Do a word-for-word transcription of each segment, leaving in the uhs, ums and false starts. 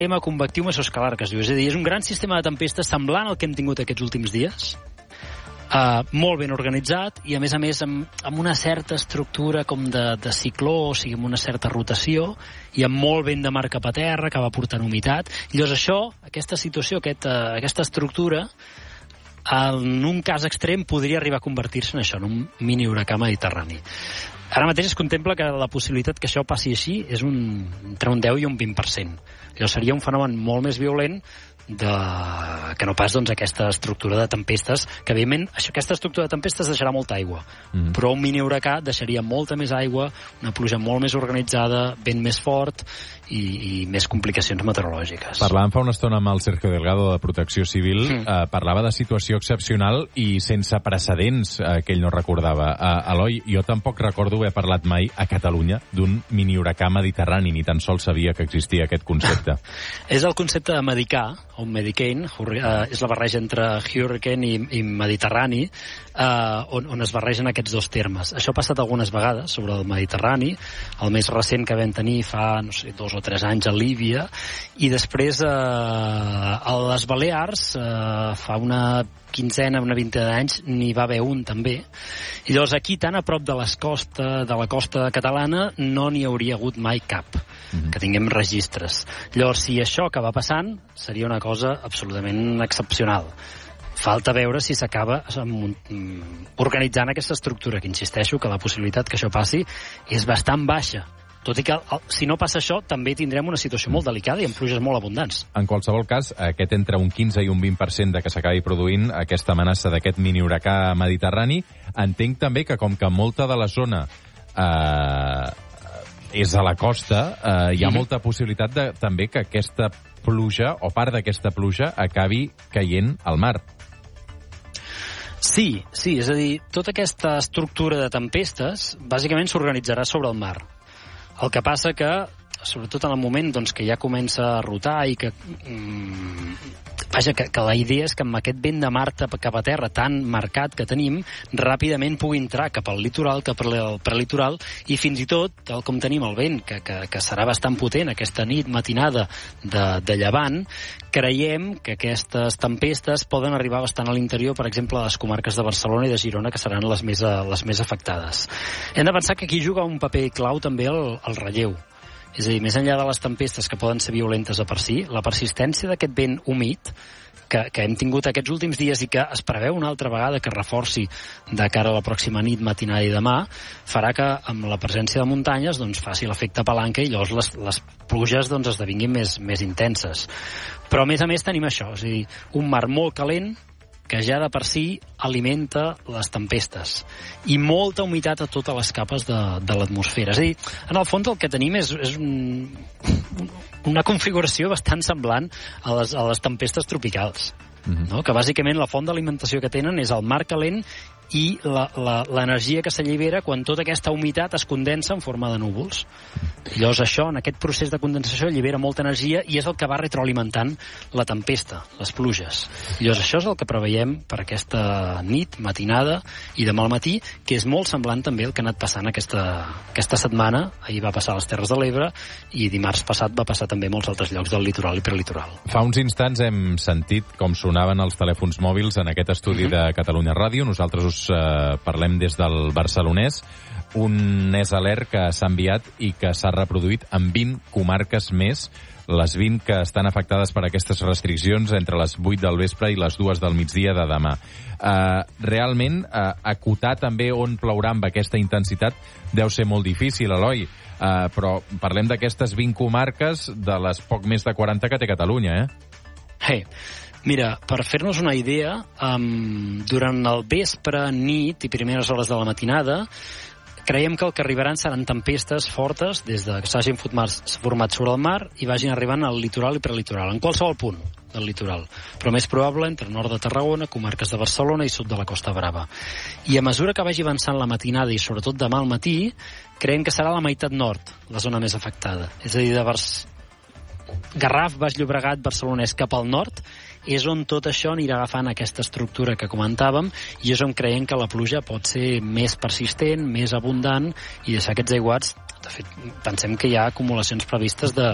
sistema convectiu mesoescalar, que es diu. És a dir, és un gran sistema de tempestes semblant al que hem tingut aquests últims dies, uh, molt ben organitzat i, a més a més, amb, amb una certa estructura com de, de cicló, o sigui, amb una certa rotació i amb molt vent de mar cap a terra, que va portant humitat. I llavors això, aquesta situació, aquest, uh, aquesta estructura, en un cas extrem podria arribar a convertir-se en això, en un mini huracà mediterrani. Ara mateix es contempla que la possibilitat que això passi així és un, entre un deu i un vint per cent. Llavors seria un fenomen molt més violent de, que no pas doncs, aquesta estructura de tempestes, que evidentment això, aquesta estructura de tempestes deixarà molta aigua, mm. però un mini huracà deixaria molta més aigua, una pluja molt més organitzada, vent més fort i, i més complicacions meteorològiques. Parlàvem fa una estona amb el Sergio Delgado de Protecció Civil, mm. eh, parlava de situació excepcional i sense precedents, eh, que ell no recordava. Eh, Eloi, jo tampoc recordo haver parlat mai a Catalunya d'un mini huracà mediterrani, ni tan sols sabia que existia aquest concepte. És el concepte de medicà, o medicane, uh, és la barreja entre hurricane i, i mediterrani, uh, on, on es barregen aquests dos termes. Això ha passat algunes vegades sobre el Mediterrani, el més recent que vam tenir fa, no sé, dos o tres anys a Líbia, i després uh, a les Balears, uh, fa una quinzena, una vintena d'anys, n'hi va haver un també. I llavors aquí, tan a prop de les costa, de la costa catalana, no n'hi hauria hagut mai cap, mm-hmm. que tinguem registres. Llavors, si això acaba passant, seria una cosa absolutament excepcional. Falta veure si s'acaba organitzant aquesta estructura, que insisteixo que la possibilitat que això passi és bastant baixa. Tot i que, si no passa això, també tindrem una situació molt delicada i amb pluges molt abundants. En qualsevol cas, aquest entre un quinze i un vint per cent de que s'acabi produint aquesta amenaça d'aquest mini huracà mediterrani, entenc també que com que molta de la zona eh, és a la costa, eh, hi ha mm-hmm. molta possibilitat de, també que aquesta pluja, o part d'aquesta pluja, acabi caient al mar. Sí, sí, és a dir, tota aquesta estructura de tempestes bàsicament s'organitzarà sobre el mar. El que passa que, sobretot en el moment doncs, que ja comença a rotar i que... Mm, vaja, que, que la idea és que amb aquest vent de mar cap a terra tan marcat que tenim, ràpidament pugui entrar cap al litoral, cap al prelitoral, i fins i tot, tal com tenim el vent, que, que, que serà bastant potent aquesta nit matinada de, de llevant, creiem que aquestes tempestes poden arribar bastant a l'interior, per exemple, a les comarques de Barcelona i de Girona, que seran les més, les més afectades. Hem de pensar que aquí juga un paper clau també el, el relleu. És a dir, més enllà de les tempestes que poden ser violentes a per si, la persistència d'aquest vent humit que, que hem tingut aquests últims dies i que es preveu una altra vegada que reforci de cara a la pròxima nit, matinada i demà, farà que amb la presència de muntanyes doncs, faci l'efecte palanca i llavors les, les pluges doncs, esdevinguin més, més intenses. Però a més a més tenim això, és a dir, un mar molt calent que ja de per si alimenta les tempestes i molta humitat a totes les capes de, de l'atmosfera. És a dir, en el fons el que tenim és, és un, una configuració bastant semblant a les, a les tempestes tropicals, mm-hmm. no? Que bàsicament la font d'alimentació que tenen és el mar calent i l'energia que s'allibera quan tota aquesta humitat es condensa en forma de núvols. I llavors això, en aquest procés de condensació, allibera molta energia i és el que va retroalimentant la tempesta, les pluges. I llavors això és el que preveiem per aquesta nit, matinada i demà al matí, que és molt semblant també el que ha anat passant aquesta, aquesta setmana. Ahir va passar a les Terres de l'Ebre i dimarts passat va passar també a molts altres llocs del litoral i prelitoral. Fa uns instants hem sentit com sonaven els telèfons mòbils en aquest estudi mm-hmm. de Catalunya Ràdio. Nosaltres us eh, parlem des del barcelonès. Un és alert que s'ha enviat i que s'ha reproduït en vint comarques més, les vint que estan afectades per aquestes restriccions entre les vuit del vespre i les dues del migdia de demà. Uh, realment, uh, acotar també on plourà amb aquesta intensitat deu ser molt difícil, Eloi, uh, però parlem d'aquestes vint comarques de les poc més de quaranta que té Catalunya, eh? Hey. Mira, per fer-nos una idea, um, durant el vespre, nit i primeres hores de la matinada, creiem que el que arribaran seran tempestes fortes des de que s'hagin format sobre el mar i vagin arribant al litoral i prelitoral, en qualsevol punt del litoral, però més probable entre el nord de Tarragona, comarques de Barcelona i sud de la Costa Brava. I a mesura que vagi avançant la matinada i sobretot demà al matí, creiem que serà la meitat nord, la zona més afectada. És a dir, de Bars... Garraf, Baix Llobregat, Barcelonès cap al nord, és on tot això anirà agafant aquesta estructura que comentàvem i és on creiem que la pluja pot ser més persistent, més abundant i deixar aquests aiguats. De fet, pensem que hi ha acumulacions previstes de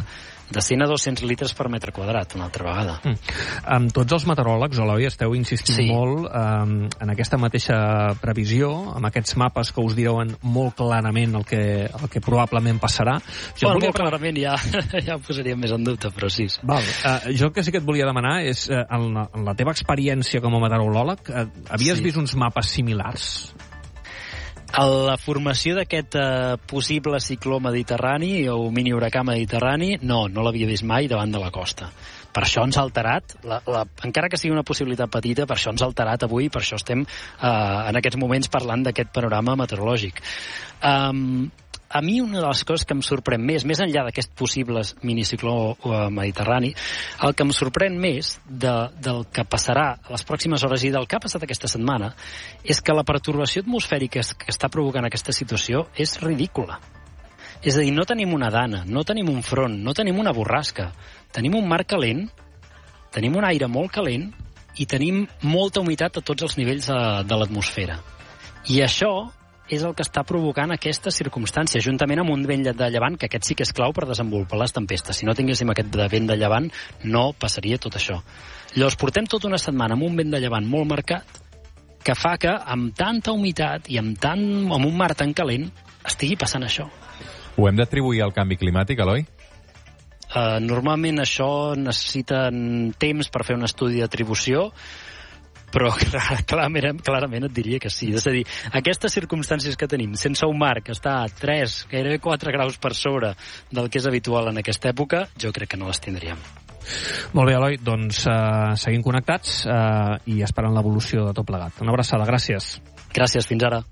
de cent a dos-cents litres per metre quadrat, una altra vegada. Mm. Um, tots els meteoròlegs, Eloi, esteu insistint sí. molt um, en aquesta mateixa previsió, amb aquests mapes que us diuen molt clarament el que, el que probablement passarà. Jo bueno, molt clarament ja, ja ho posaríem més en dubte, però sí. Val. Uh, jo el que sí que et volia demanar és, uh, en, la, en la teva experiència com a meteoròleg, uh, havies sí. vist uns mapes similars? La formació d'aquest eh, possible cicló mediterrani o mini huracà mediterrani, no, no l'havia vist mai davant de la costa. Per això ens ha alterat, la, la, encara que sigui una possibilitat petita, per això ens ha alterat avui, per això estem eh, en aquests moments parlant d'aquest panorama meteorològic. Um, A mi una de les coses que em sorprèn més, més enllà d'aquest possible minicicló mediterrani, el que em sorprèn més de, del que passarà a les pròximes hores i del que ha passat aquesta setmana és que la pertorbació atmosfèrica que està provocant aquesta situació és ridícula. És a dir, no tenim una dana, no tenim un front, no tenim una borrasca, tenim un mar calent, tenim un aire molt calent i tenim molta humitat a tots els nivells de, de l'atmosfera. I això és el que està provocant aquesta circumstància, juntament amb un vent de llevant, que aquest sí que és clau per desenvolupar les tempestes. Si no tinguéssim aquest vent de llevant, no passaria tot això. Llavors, portem tota una setmana amb un vent de llevant molt marcat, que fa que, amb tanta humitat i amb, tant, amb un mar tan calent, estigui passant això. Ho hem d'atribuir al canvi climàtic, Eloi? Uh, normalment això necessita temps per fer un estudi d'atribució, però clarament, clarament et diria que sí. És a dir, aquestes circumstàncies que tenim, sense un mar que està a tres, gairebé quatre graus per sobre del que és habitual en aquesta època, jo crec que no les tindríem. Molt bé, Eloi, doncs uh, seguim connectats uh, i esperant l'evolució de tot plegat. Una abraçada, gràcies. Gràcies, fins ara.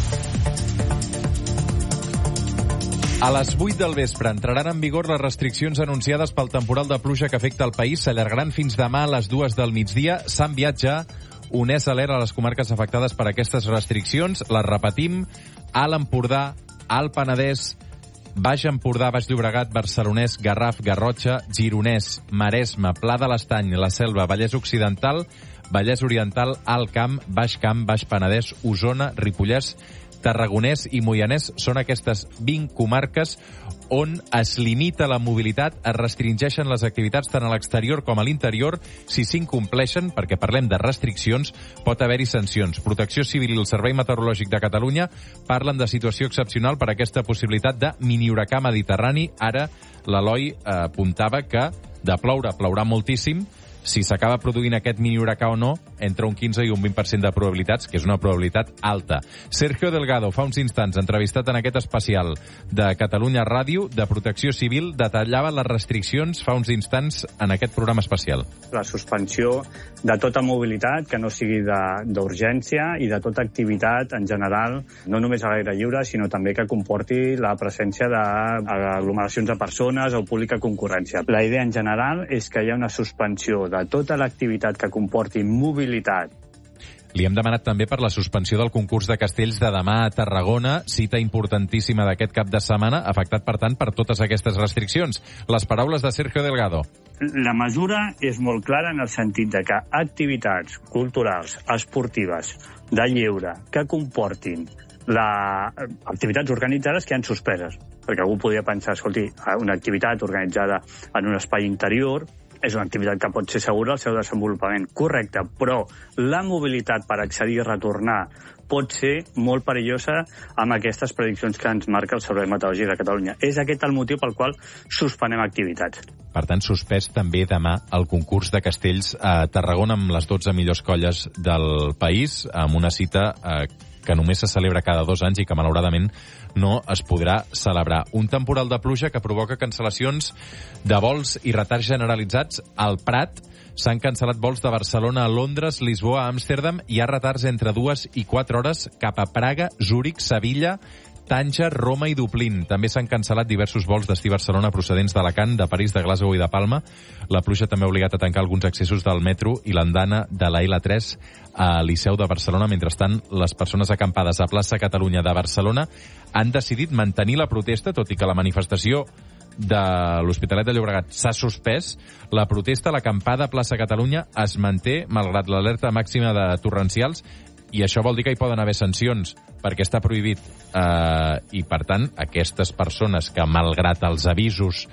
A les vuit del vespre entraran en vigor les restriccions anunciades pel temporal de pluja que afecta el país. S'allargaran fins demà a les dues del migdia. S'ha enviat ja un S alert a les comarques afectades per aquestes restriccions. Les repetim: Alt Empordà, Alt Penedès, Baix Empordà, Baix Llobregat, Barcelonès, Garraf, Garrotxa, Gironès, Maresme, Pla de l'Estany, la Selva, Vallès Occidental, Vallès Oriental, Alt Camp, Baix Camp, Baix Penedès, Osona, Ripollès, Tarragonès i Moianès. Són aquestes vint comarques on es limita la mobilitat, es restringeixen les activitats tant a l'exterior com a l'interior. Si s'incompleixen, perquè parlem de restriccions, pot haver-hi sancions. Protecció Civil i el Servei Meteorològic de Catalunya parlen de situació excepcional per aquesta possibilitat de mini-huracà mediterrani. Ara l'Eloi eh, apuntava que de ploure plourà moltíssim. Si s'acaba produint aquest mini-huracà o no, entre un quinze i un vint per cent de probabilitats, que és una probabilitat alta. Sergio Delgado, fa uns instants, entrevistat en aquest especial de Catalunya Ràdio, de Protecció Civil, detallava les restriccions fa uns instants en aquest programa especial. La suspensió de tota mobilitat que no sigui d'urgència i de tota activitat en general, no només a l'aire lliure, sinó també que comporti la presència d'aglomeracions de persones o pública concurrència. La idea en general és que hi ha una suspensió de tota l'activitat que comporti mobilitat. Li hem demanat també per la suspensió del concurs de castells de demà a Tarragona, cita importantíssima d'aquest cap de setmana, afectat, per tant, per totes aquestes restriccions. Les paraules de Sergio Delgado. La mesura és molt clara en el sentit de que activitats culturals, esportives, de lleure, que comportin la... activitats organitzades que han suspeses. Perquè algú podria pensar, escolti, una activitat organitzada en un espai interior és una activitat que pot ser segura al seu desenvolupament. Correcte, però la mobilitat per accedir i retornar pot ser molt perillosa amb aquestes prediccions que ens marca el Servei Meteorològic de Catalunya. És aquest el motiu pel qual suspenem activitats. Per tant, suspès també demà el concurs de castells a Tarragona amb les dotze millors colles del país, amb una cita eh, que només se celebra cada dos anys i que, malauradament, no es podrà celebrar. Un temporal de pluja que provoca cancel·lacions de vols i retards generalitzats al Prat. S'han cancel·lat vols de Barcelona a Londres, Lisboa a Amsterdam. Hi ha retards entre dues i quatre hores cap a Praga, Zúrich, Sevilla, Tànger, Roma i Dublín. També s'han cancel·lat diversos vols destí Barcelona procedents d'Alacant, de París, de Glasgow i de Palma. La pluja també ha obligat a tancar alguns accessos del metro i l'andana de la L tres a Liceu de Barcelona. Mentrestant, les persones acampades a Plaça Catalunya de Barcelona han decidit mantenir la protesta, tot i que la manifestació de l'Hospitalet de Llobregat s'ha suspès. La protesta, l'acampada a Plaça Catalunya, es manté malgrat l'alerta màxima de torrencials, i això vol dir que hi poden haver sancions perquè està prohibit, eh, i per tant aquestes persones que, malgrat els avisos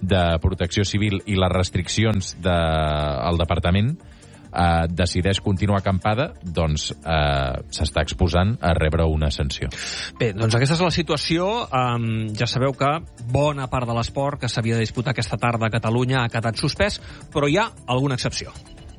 de Protecció Civil i les restriccions del departament, eh, decideix continuar acampada, doncs eh, s'està exposant a rebre una sanció. Bé, doncs aquesta és la situació. Um, ja sabeu que bona part de l'esport que s'havia de disputar aquesta tarda a Catalunya ha quedat suspès, però hi ha alguna excepció.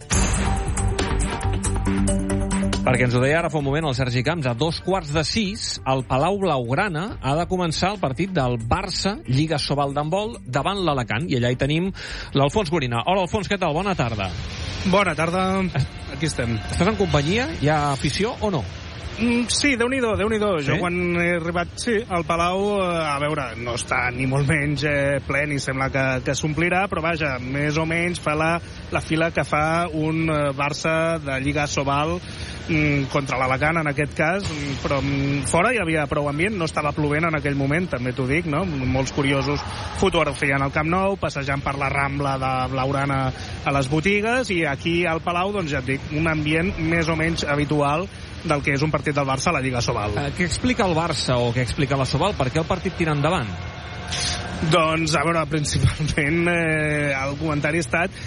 Perquè ens ho deia ara fa un moment el Sergi Camps, a dos quarts de sis, al Palau Blaugrana ha de començar el partit del Barça, Lliga Sobal d'handbol, davant l'Alacant. I allà hi tenim l'Alfons Gorina. Hola, Alfons, què tal? Bona tarda. Bona tarda, aquí estem. Estàs en companyia? Hi ha afició o no? Mm, sí, Déu-n'hi-do, Déu-n'hi-do. Sí? Jo quan he arribat, sí, al Palau, eh, a veure, no està ni molt menys eh, ple, ni sembla que, que s'omplirà, però vaja, més o menys fa la, la fila que fa un eh, Barça de Lliga Sobal mm, contra l'Alacant, en aquest cas, mm, però mm, fora hi havia prou ambient, no estava plovent en aquell moment, també t'ho dic, no? Molts curiosos fotografiant al Camp Nou, passejant per la Rambla de Blaugrana a les botigues, i aquí al Palau, doncs ja et dic, un ambient més o menys habitual del que és un partit del Barça a la Lliga Sobal. Eh, què explica el Barça o què explica la Sobal? Per què el partit tira endavant? Doncs, a veure, principalment eh, el comentari ha estat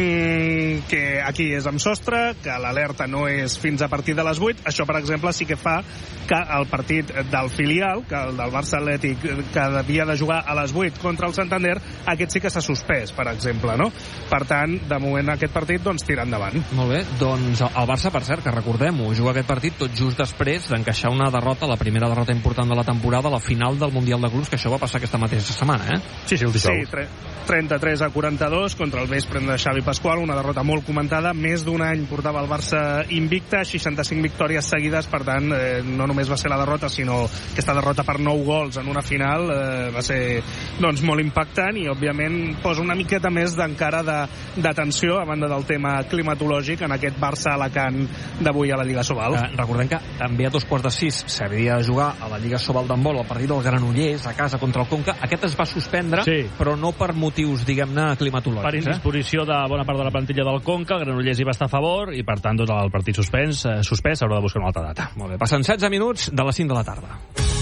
mm, que aquí és amb sostre, que l'alerta no és fins a partir de les vuit. Això, per exemple, sí que fa que el partit del filial, que el del Barça Atlètic, que havia de jugar a les vuit contra el Santander, aquest sí que s'ha suspès, per exemple, no? Per tant, de moment aquest partit doncs tira endavant. Molt bé, doncs el Barça, per cert, que recordem-ho, juga aquest partit tot just després d'encaixar una derrota, la primera derrota important de la temporada, la final del Mundial de Clubs, que això va passar aquesta mateixa setmana, eh? Sí, sí, el dijous. Sí, trenta-tres a quaranta-dos contra el Vespre de Xavi Pasqual, una derrota molt comentada. Més d'un any portava el Barça invicta, seixanta-cinc victòries seguides, per tant, eh, no només va ser la derrota, sinó aquesta derrota per nou gols en una final eh, va ser doncs, molt impactant i, òbviament, posa una miqueta més d'encara de, de tensió, a banda del tema climatològic, en aquest Barça-Alacant d'avui a la Lliga Sobal. Eh, recordem que també a dos quarts de sis s'havia de jugar a la Lliga Sobal d'handbol el partit del Granollers a casa contra el Conca. Aquest es va suspendre, sí, però no per motius, diguem-ne, climatològics. Per indisposició de bona part de la plantilla del Conca, el Granollers hi va estar a favor i, per tant, tot el partit suspens, eh, suspès, haurà de buscar una altra data. Molt bé, passen setze minuts de les cinc de la tarda.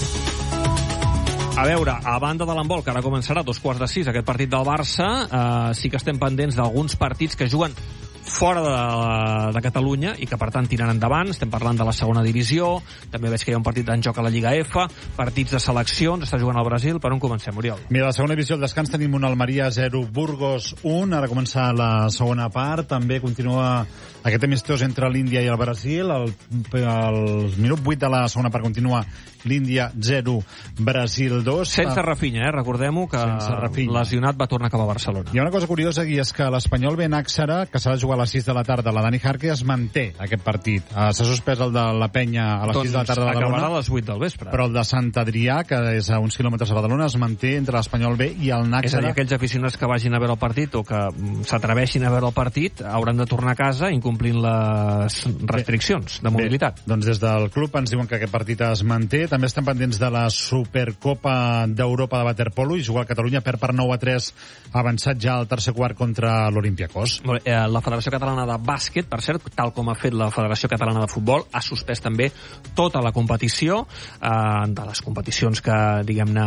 A veure, a banda de l'handbol, que ara començarà a dos quarts de sis, aquest partit del Barça, eh, sí que estem pendents d'alguns partits que juguen fora de, de Catalunya i que, per tant, tiren endavant. Estem parlant de la segona divisió, també veig que hi ha un partit en joc a la Lliga F, partits de seleccions, està jugant al Brasil. Per on comencem, Oriol? Mira, a la segona divisió al descans tenim un Almeria zero, Burgos un, ara comença la segona part, també continua aquest amistós entre l'Índia i el Brasil, al minut vuit de la segona part continua l'Índia zero, Brasil dos. Sense Rafinha, eh? Recordem-ho, que lesionat va tornar cap a Barcelona. Hi ha una cosa curiosa, i és que l'Espanyol Benáxara, que s'ha de jugar a les sis de la tarda, la Dani Jarque, es manté aquest partit. Uh, s'ha suspès el de la Penya a les doncs sis de la tarda de Badalona. Acabarà a les vuit del vespre. Però el de Sant Adrià, que és a uns quilòmetres de Badalona, es manté entre l'Espanyol B i el Náxara. És a dir, aquells aficionats que vagin a veure el partit o que s'atreveixin a veure el partit hauran de tornar a casa incomplint les restriccions de mobilitat. Bé, doncs des del club ens diuen que aquest partit es manté. També estem pendents de la Supercopa d'Europa de waterpolo i jugar a Catalunya perd per nou a tres, avançat ja al tercer quart contra l'Olympiacos. Eh, la Federació Catalana de Bàsquet, per cert, tal com ha fet la Federació Catalana de Futbol, ha suspès també tota la competició, eh, de les competicions que, diguem-ne,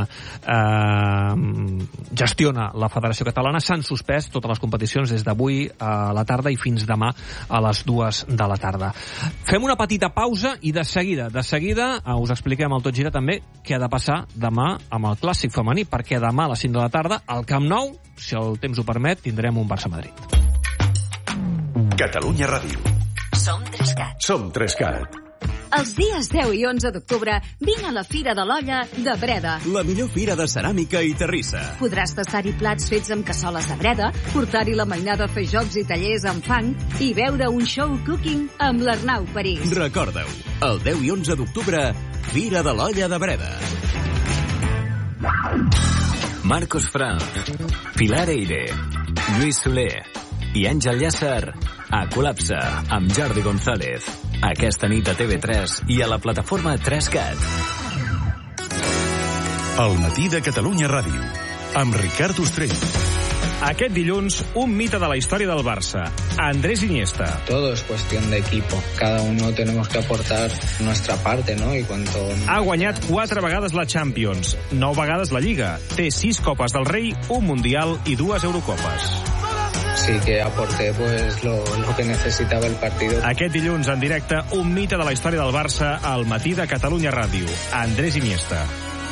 eh, gestiona la Federació Catalana. S'han suspès totes les competicions des d'avui a la tarda i fins demà a les dues de la tarda. Fem una petita pausa i de seguida, de seguida eh, us expliquem al Tot Gira també què ha de passar demà amb el Clàssic femení, perquè demà a les cinc de la tarda al Camp Nou, si el temps ho permet, tindrem un Barça-Madrid. Catalunya Ràdio. Som Trescat. Som Trescat. Els dies deu i onze d'octubre vine a la Fira de l'Olla de Breda. La millor fira de ceràmica i terrissa. Podràs tastar-hi plats fets amb cassoles de Breda, portar-hi la mainada a fer jocs i tallers amb fang i veure un show cooking amb l'Arnau París. Recorda-ho, el deu i onze d'octubre, Fira de l'Olla de Breda. Marcos Frank, Pilar Eire, Lluís Soler i Àngel Llàcer a Col·lapse amb Jordi González. Aquesta nit a T V tres i a la plataforma Trescat. El matí de Catalunya Ràdio amb Ricard Ostrell. Aquest dilluns, un mite de la història del Barça, Andrés Iniesta. Todo es cuestión de equipo. Cada uno tenemos que aportar nuestra parte, ¿no? Y cuanto... Ha guanyat quatre vegades la Champions, nou vegades la Lliga, té sis Copes del Rei, un Mundial i dues Eurocopes. Sí que aporté pues lo, lo que necesitaba el partido. Aquest dilluns, en directe, un mite de la història del Barça al matí de Catalunya Ràdio. Andrés Iniesta.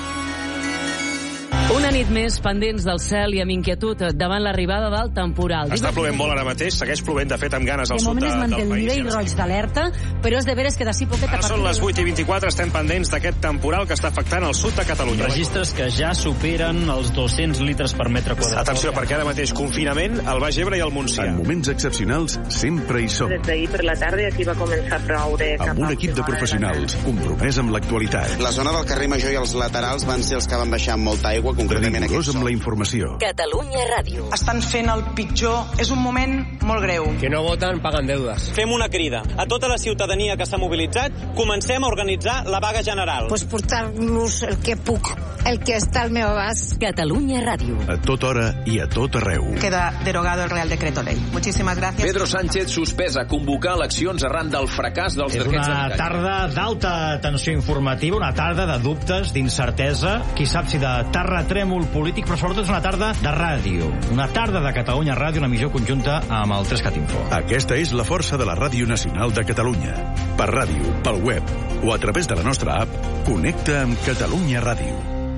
Una nit més pendents del cel i amb inquietud davant l'arribada del temporal. Està plovent molt ara mateix, segueix plovent de fet amb ganes al sud de, del país. De moment es manté el nivell roig d'alerta, però és de veres que d'ací poquet... Ara són les vuit i vint-i-quatre, estem pendents d'aquest temporal que està afectant el sud de Catalunya. Registres que ja superen els dos-cents litres per metre quadrat. Atenció, perquè ara mateix confinament al Baix Ebre i al Montsià. En moments excepcionals sempre hi som. Des d'ahir per la tarda aquí va començar a ploure. Amb un equip de professionals compromès amb l'actualitat. La zona del carrer Major i els laterals van ser els que van baixar amb molta aigua, concretament aquest amb la informació. Catalunya Ràdio. Estan fent el pitjor. És un moment molt greu. Que no voten paguen deudes. Fem una crida a tota la ciutadania que s'ha mobilitzat. Comencem a organitzar la vaga general. Pues portar-los el que puc, el que està al meu abast. Catalunya Ràdio. A tota hora i a tot arreu. Queda derogado el Real Decreto Ley. Muchísimas gracias. Pedro Sánchez suspesa convocar eleccions arran del fracàs dels decrets d'habitatge. És una tarda d'alta tensió informativa, una tarda de dubtes, d'incertesa, qui sap si de terratrèmol polític, però sobretot és una tarda de ràdio. Una tarda de Catalunya Ràdio, una missió conjunta amb el tres cat Info. Aquesta és la força de la Ràdio Nacional de Catalunya. Per ràdio, pel web o a través de la nostra app, connecta amb Catalunya Ràdio.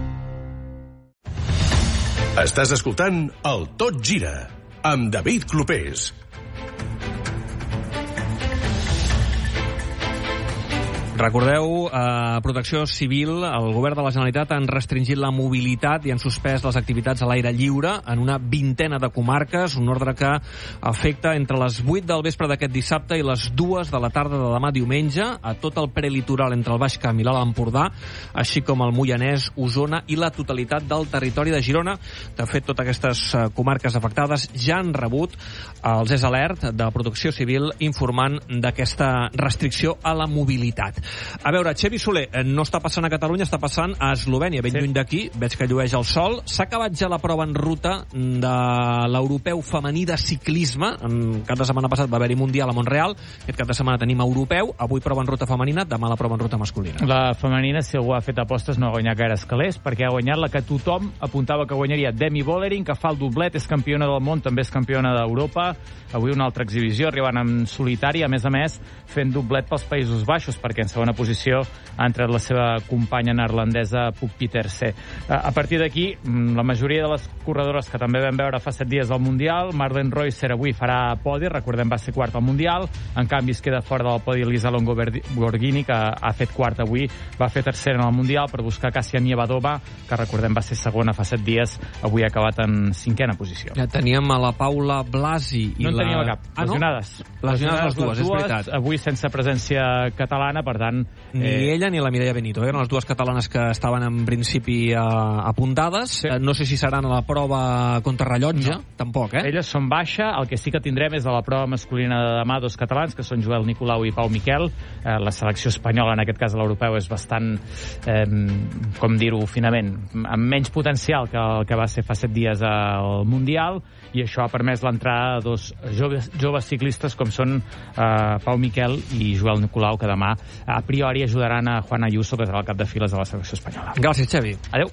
Estàs escoltant el Tot Gira, amb David Clopés. Recordeu, eh, Protecció Civil, el govern de la Generalitat han restringit la mobilitat i han suspès les activitats a l'aire lliure en una vintena de comarques, un ordre que afecta entre les vuit del vespre d'aquest dissabte i les dues de la tarda de demà diumenge a tot el prelitoral entre el Baix Camp i l'Alt Empordà, així com el Moianès, Osona i la totalitat del territori de Girona. De fet, totes aquestes comarques afectades ja han rebut els és alert de Protecció Civil informant d'aquesta restricció a la mobilitat. A veure, Xevi Soler, no està passant a Catalunya, està passant a Eslovènia, ben sí. lluny d'aquí, veig que llueix el sol. S'ha acabat ja la prova en ruta de l'europeu femení de ciclisme. En cap de setmana passat va haver-hi Mundial a Montreal, aquest cap de setmana tenim europeu, avui prova en ruta femenina, demà la prova en ruta masculina. La femenina, si algú ha fet apostes, no ha guanyat gaire escalers, perquè ha guanyat la que tothom apuntava que guanyaria, Demi Vollering, que fa el doblet, és campiona del món, també és campiona d'Europa. Avui una altra exhibició, arribant en solitari, a més a més, fent doblet pels Països Baixos, perquè en segona posició ha entrat la seva companya neerlandesa Puk Pieterse. A partir d'aquí, la majoria de les corredores que també vam veure fa set dies al Mundial, Marlen Reusser avui farà podi, recordem va ser quart al Mundial, en canvi es queda fora del podi Lisa Longo-Borghini, que ha fet quart avui, va fer tercera en el Mundial per buscar Kasia Nievadova, que recordem va ser segona fa set dies, avui ha acabat en cinquena posició. Ja teníem a la Paula Blasi i no la... en teníem cap, ah, lesionades. No? Lesionades les dues, és veritat. Avui sense presència catalana, per tant... Ni eh... ella ni la Mireia Benito, eren les dues catalanes que estaven en principi eh, apuntades. Sí. Eh, no sé si seran a la prova contrarrellotge, no. Tampoc, eh? Elles són baixa, el que sí que tindrem és a la prova masculina de demà dos catalans, que són Joel Nicolau i Pau Miquel. Eh, la selecció espanyola, en aquest cas a l'europeu, és bastant, eh, com dir-ho finament, amb menys potencial que el que va ser fa set dies al Mundial, i això ha permès l'entrada de dos joves, joves ciclistes com són eh, Pau Miquel i Joel Nicolau, que demà a priori ajudaran a Juan Ayuso, que serà el cap de files de la selecció espanyola. Gràcies, Xavi. Adéu.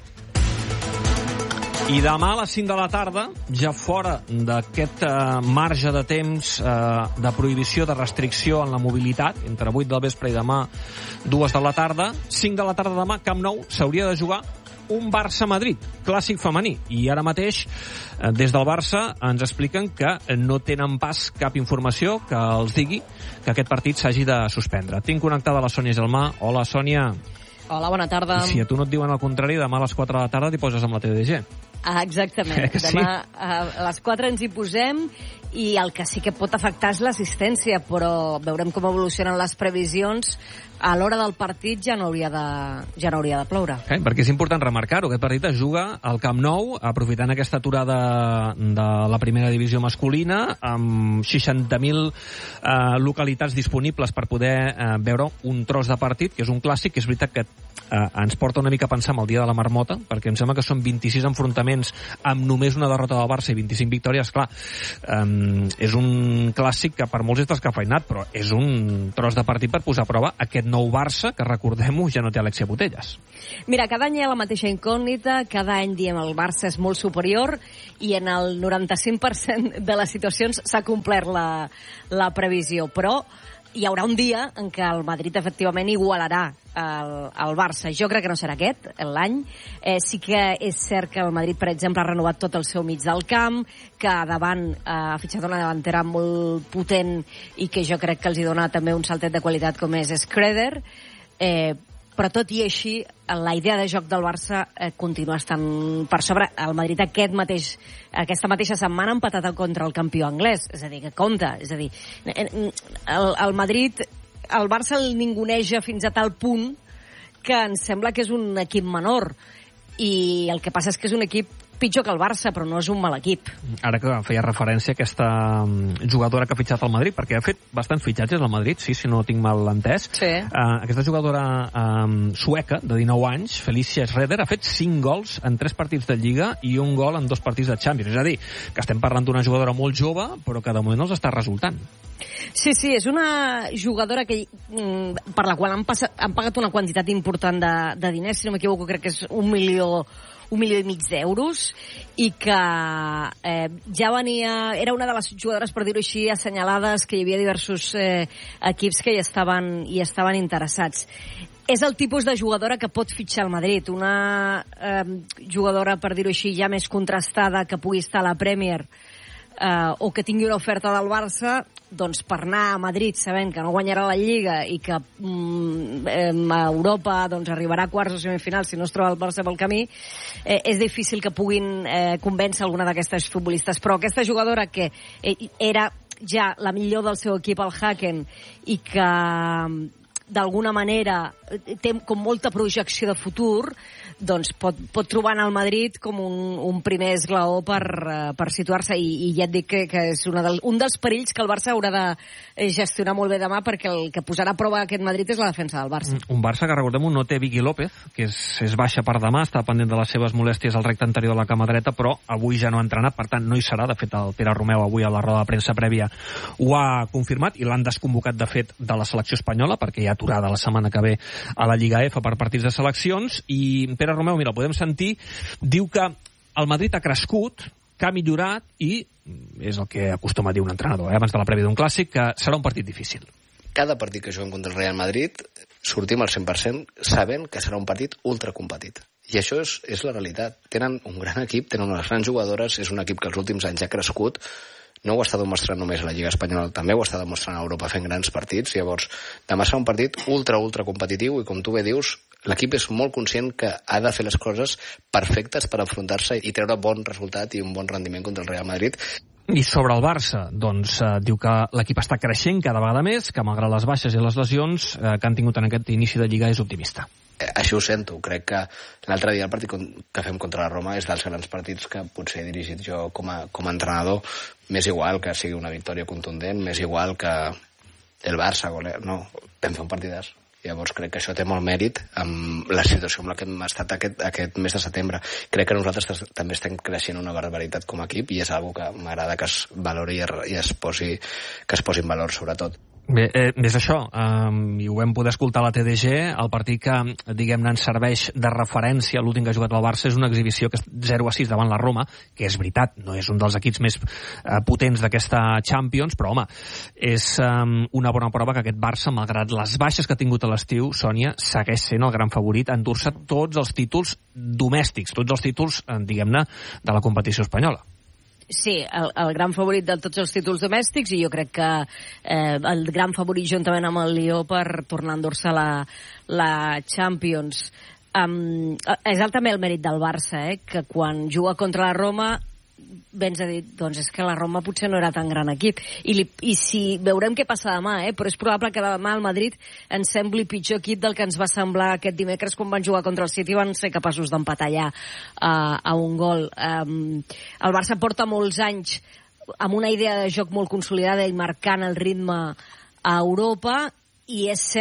I demà a les cinc de la tarda, ja fora d'aquest eh, marge de temps eh, de prohibició, de restricció en la mobilitat, entre vuit del vespre i demà dues de la tarda, cinc de la tarda demà, Camp Nou, s'hauria de jugar un Barça-Madrid, clàssic femení. I ara mateix, eh, des del Barça, ens expliquen que no tenen pas cap informació que els digui que aquest partit s'hagi de suspendre. Tinc connectada la Sònia Gelmà. Hola, Sònia. Hola, bona tarda. I si a tu no et diuen el contrari, demà a les quatre de la tarda t'hi poses amb la T D G. Ah, exactament. Sí? Demà a les quatre ens hi posem i el que sí que pot afectar és l'assistència, però veurem com evolucionen les previsions. A l'hora del partit ja no hauria de, ja no hauria de ploure. Okay, perquè és important remarcar-ho. Aquest partit es juga al Camp Nou, aprofitant aquesta aturada de la primera divisió masculina, amb seixanta mil eh, localitats disponibles per poder eh, veure un tros de partit, que és un clàssic, que és veritat que eh, ens porta una mica a pensar en el dia de la marmota, perquè em sembla que són vint-i-sis enfrontaments amb només una derrota del Barça i vint-i-cinc victòries. Clar, eh, és un clàssic que per molts és descafeinat, però és un tros de partit per posar a prova aquest nou Barça, que recordem-ho, ja no té Alexia Putellas. Mira, cada any hi ha la mateixa incògnita, cada any diem el Barça és molt superior i en el noranta-cinc per cent de les situacions s'ha complert la, la previsió, però hi haurà un dia en què el Madrid efectivament igualarà el, el Barça. Jo crec que no serà aquest l'any. Eh, sí que és cert que el Madrid, per exemple, ha renovat tot el seu mig del camp, que davant eh, ha fitxat una davantera molt potent i que jo crec que els hi dona també un saltet de qualitat com és Schreuder. Eh, però tot i així, la idea de joc del Barça eh, continua estant per sobre. El Madrid aquest mateix, aquesta mateixa setmana ha empatat contra el campió anglès, és a dir, que compta, és a dir, el, el Madrid, el Barça el ninguneja fins a tal punt que ens sembla que és un equip menor, i el que passa és que és un equip pitjor que el Barça, però no és un mal equip. Ara que feia referència a aquesta jugadora que ha fitxat al Madrid, perquè ha fet bastants fitxatges al Madrid, sí, si no tinc mal entès. Sí. Uh, aquesta jugadora um, sueca, de dinou anys, Felicia Schreuder, ha fet cinc gols en tres partits de Lliga i un gol en dos partits de Champions. És a dir, que estem parlant d'una jugadora molt jove, però que de moment els està resultant. Sí, sí, és una jugadora que, per la qual han, passat, han pagat una quantitat important de, de diners, si no m'equivoco crec que és un milió un milió i mig d'euros, i que eh, ja venia... Era una de les jugadores, per dir-ho així, assenyalades, que hi havia diversos eh, equips que hi estaven, hi estaven interessats. És el tipus de jugadora que pot fitxar el Madrid, una eh, jugadora, per dir-ho així, ja més contrastada, que pugui estar a la Premier, eh, o que tingui una oferta del Barça, doncs per anar a Madrid sabent que no guanyarà la Lliga i que mm, eh, a Europa doncs, arribarà a quarts o semifinals si no es troba el Barça pel camí, eh, és difícil que puguin eh, convèncer alguna d'aquestes futbolistes. Però aquesta jugadora que eh, era ja la millor del seu equip al Hacken i que d'alguna manera té com molta projecció de futur, doncs pot, pot trobar en el Madrid com un, un primer esglaó per, per situar-se, i, i ja et dic que, que és una del, un dels perills que el Barça haurà de gestionar molt bé demà, perquè el que posarà a prova aquest Madrid és la defensa del Barça. Un Barça que, recordem-ho, no té Vicky López, que és, és baixa per demà, està pendent de les seves molèsties al recte anterior de la cama dreta, però avui ja no ha entrenat, per tant no hi serà. De fet, el Pere Romeu avui a la roda de premsa prèvia ho ha confirmat, i l'han desconvocat, de fet, de la selecció espanyola, perquè hi ha aturada la setmana que ve a la Lliga F per partits de seleccions. I Pere Romeu, mira, el podem sentir, diu que el Madrid ha crescut, que ha millorat, i és el que acostuma a dir un entrenador, eh, abans de la prèvia d'un clàssic, que serà un partit difícil. Cada partit que juguem contra el Real Madrid sortim al cent per cent sabent que serà un partit ultracompetit. I això és, és la realitat. Tenen un gran equip, tenen unes grans jugadores, és un equip que els últims anys ha crescut, no ho està demostrant només a la Lliga Espanyola, també ho està demostrant a Europa fent grans partits. Llavors, demà serà un partit ultra, ultra competitiu, i com tu bé dius, l'equip és molt conscient que ha de fer les coses perfectes per enfrontar-se i treure bon resultat i un bon rendiment contra el Real Madrid. I sobre el Barça, doncs, eh, diu que l'equip està creixent cada vegada més, que malgrat les baixes i les lesions eh, que han tingut en aquest inici de Lliga és optimista. Així ho sento. Crec que l'altre dia el partit que fem contra la Roma és dels grans partits que potser he dirigit jo com a, com a entrenador. M'és igual que sigui una victòria contundent, m'és igual que el Barça golear. No, vam fer un partidàs. Llavors crec que això té molt mèrit amb la situació amb la que hem estat aquest, aquest mes de setembre. Crec que nosaltres també estem creixent una barbaritat com a equip, i és una cosa que m'agrada que es valori i es posi, que es posi en valor, sobretot. Bé, eh, és això, um, i ho vam poder escoltar a la T D G, el partit que, diguem-ne, ens serveix de referència a l'últim que ha jugat el Barça és una exhibició que és zero a sis davant la Roma, que és veritat, no és un dels equips més eh, potents d'aquesta Champions, però, home, és um, una bona prova que aquest Barça, malgrat les baixes que ha tingut a l'estiu, Sònia, segueix sent el gran favorit a endur-se tots els títols domèstics, tots els títols, eh, diguem-ne, de la competició espanyola. Sí, el, el gran favorit de tots els títols domèstics, i jo crec que eh, el gran favorit juntament amb el Lió per tornar a endur-se la, la Champions. Um, és també el mèrit del Barça, eh, que quan juga contra la Roma vens a dir, doncs és que la Roma potser no era tan gran equip, i, li, i si veurem què passa demà, eh, però és probable que demà el Madrid ens sembli pitjor equip del que ens va semblar aquest dimecres quan van jugar contra el City, van ser capaços d'empatar allà uh, a un gol. Um, el Barça porta molts anys amb una idea de joc molt consolidada i marcant el ritme a Europa, i és cert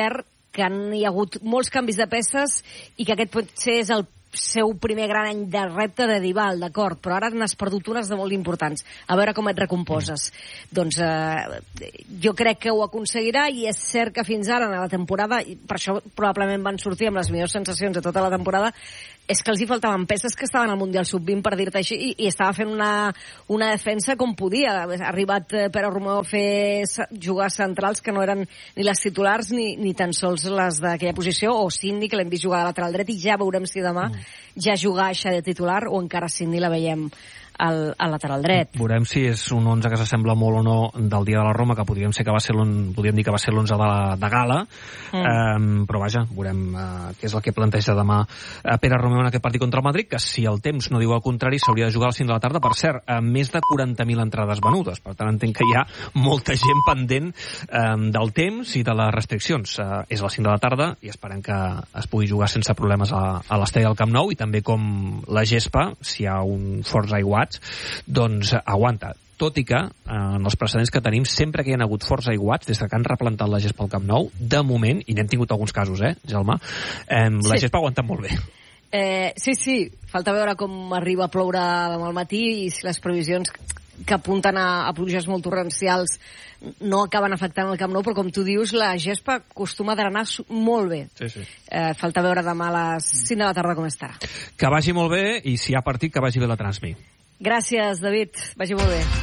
que hi ha hagut molts canvis de peces i que aquest potser és el seu primer gran any de repte de Dybala, d'acord, però ara n'has perdut unes de molt importants. A veure com et recomposes. Mm. Doncs eh, jo crec que ho aconseguirà i és cert que fins ara, en la temporada, i per això probablement van sortir amb les millors sensacions de tota la temporada, és que els hi faltaven peces que estaven al Mundial sub vint, per dir-te així, i, i estava fent una, una defensa com podia. Ha arribat eh, Pere Romeu a fer jugar centrals que no eren ni les titulars ni, ni tan sols les d'aquella posició, o Cindy, que l'hem vist jugar a lateral dret, i ja veurem si demà mm. ja jugar això de titular o encara Cindy la veiem al, al lateral dret. Veurem si és un onze que s'assembla molt o no del dia de la Roma, que podríem, ser que va ser podríem dir que va ser l'onze de, de gala, mm. um, però vaja, veurem uh, què és el que planteja demà uh, Pere Romeu en aquest partit contra el Madrid, que si el temps no diu el contrari s'hauria de jugar a les cinc de la tarda. Per cert, uh, més de quaranta mil entrades venudes, per tant entenc que hi ha molta gent pendent um, del temps i de les restriccions. Uh, és a les cinc de la tarda i esperem que es pugui jugar sense problemes a, a l'estadi del Camp Nou, i també com la gespa, si hi ha un forts aiguats, doncs aguanta. Tot i que, eh, en els precedents que tenim, sempre que hi ha hagut forts aiguats, des que han replantat la gespa al Camp Nou, de moment, i n'hem tingut alguns casos, eh, Jaume, eh, la sí. gespa aguanta molt bé. Eh, sí, sí, falta veure com arriba a ploure demà al matí i si les previsions que apunten a, a pluges molt torrencials no acaben afectant el Camp Nou, però com tu dius, la gespa acostuma a drenar molt bé. Sí, sí. Eh, falta veure demà a les cinc de la tarda com estarà. Que vagi molt bé, i si hi ha partit, que vagi bé la Transmi. Gràcies, David. Vagi molt bé.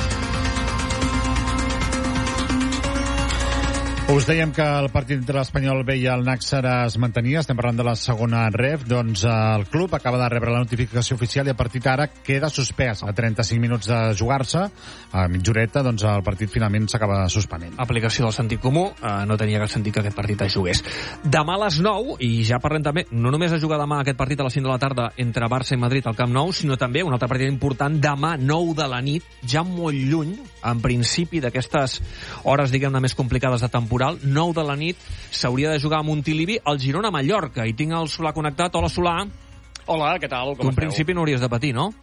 Us dèiem que el partit entre l'Espanyol B i el Nàxara es mantenia, estem parlant de la segona ref, doncs el club acaba de rebre la notificació oficial i a partir d'ara queda suspès. A trenta-cinc minuts de jugar-se, a mitja horeta, doncs el partit finalment s'acaba suspenent. Aplicació del sentit comú, eh, no tenia cap sentit que aquest partit es jugués. Demà a les nou, i ja parlem també, no només es juga demà aquest partit a les cinc de la tarda entre Barça i Madrid al Camp Nou, sinó també un altre partit important demà, nou de la nit, ja molt lluny, en principi, d'aquestes hores, diguem-ne, més complicades de temporada, nou de la nit, s'hauria de jugar a Montilivi al Girona-Mallorca, i tinc el Solà connectat. Hola, Solà. Hola, què tal? Com tu en esteu? Principi no hauries de patir, no?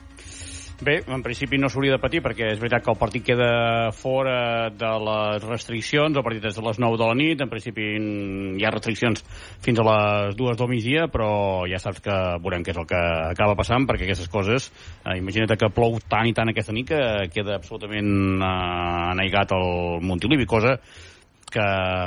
Bé, en principi no s'hauria de patir, perquè és veritat que el partit queda fora de les restriccions, el partit és de les nou de la nit, en principi hi ha restriccions fins a les dues del migdia, però ja saps que veurem què és el que acaba passant, perquè aquestes coses, eh, imagina't que plou tant i tant aquesta nit que queda absolutament eh, aneigat el Montilivi, cosa que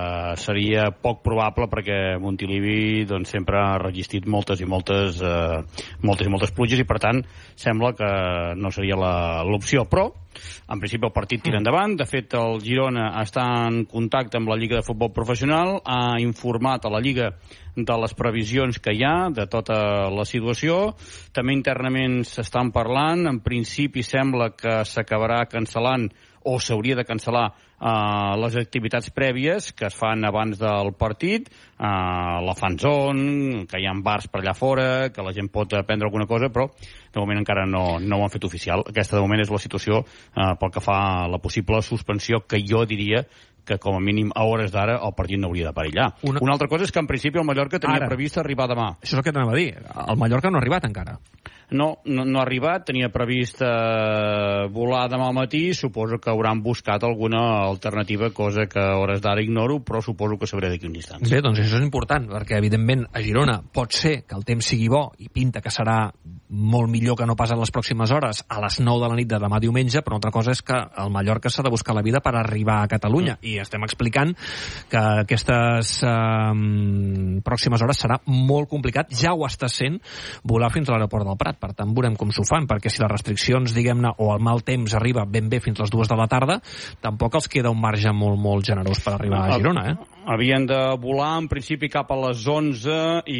seria poc probable perquè Montilivi doncs, sempre ha resistit moltes i moltes eh, moltes i moltes pluges i per tant sembla que no seria l'opció, però en principi el partit tira endavant. De fet el Girona està en contacte amb la Lliga de Futbol Professional, ha informat a la Lliga de les previsions que hi ha, de tota la situació. També internament s'estan parlant, en principi sembla que s'acabarà cancel·lant o s'hauria de cancel·lar uh, les activitats prèvies que es fan abans del partit, uh, la fan zone, que hi ha bars per allà fora, que la gent pot prendre alguna cosa, però de moment encara no, no ho han fet oficial. Aquesta de moment és la situació uh, pel que fa a la possible suspensió, que jo diria que com a mínim a hores d'ara el partit no hauria de perillar. Una... Una altra cosa és que en principi el Mallorca tenia Ara. previst arribar demà. Això és el que t'anava a dir. El Mallorca no ha arribat encara. No, no, no ha arribat, tenia previst eh, volar demà al matí, suposo que hauran buscat alguna alternativa, cosa que a hores d'ara ignoro, però suposo que sabré d'aquí uns instants. Bé, doncs això és important, perquè evidentment a Girona pot ser que el temps sigui bo i pinta que serà molt millor que no pas en les pròximes hores, a les nou de la nit de demà diumenge, però una altra cosa és que el Mallorca s'ha de buscar la vida per arribar a Catalunya, mm. i estem explicant que aquestes eh, pròximes hores serà molt complicat, ja ho està sent, volar fins a l'aeroport del Prat. Per tant, veurem com s'ho fan, perquè si les restriccions, diguem-ne, o el mal temps arriba ben bé fins a les dues de la tarda, tampoc els queda un marge molt, molt generós per arribar a Girona, eh? Havien de volar, en principi, cap a les onze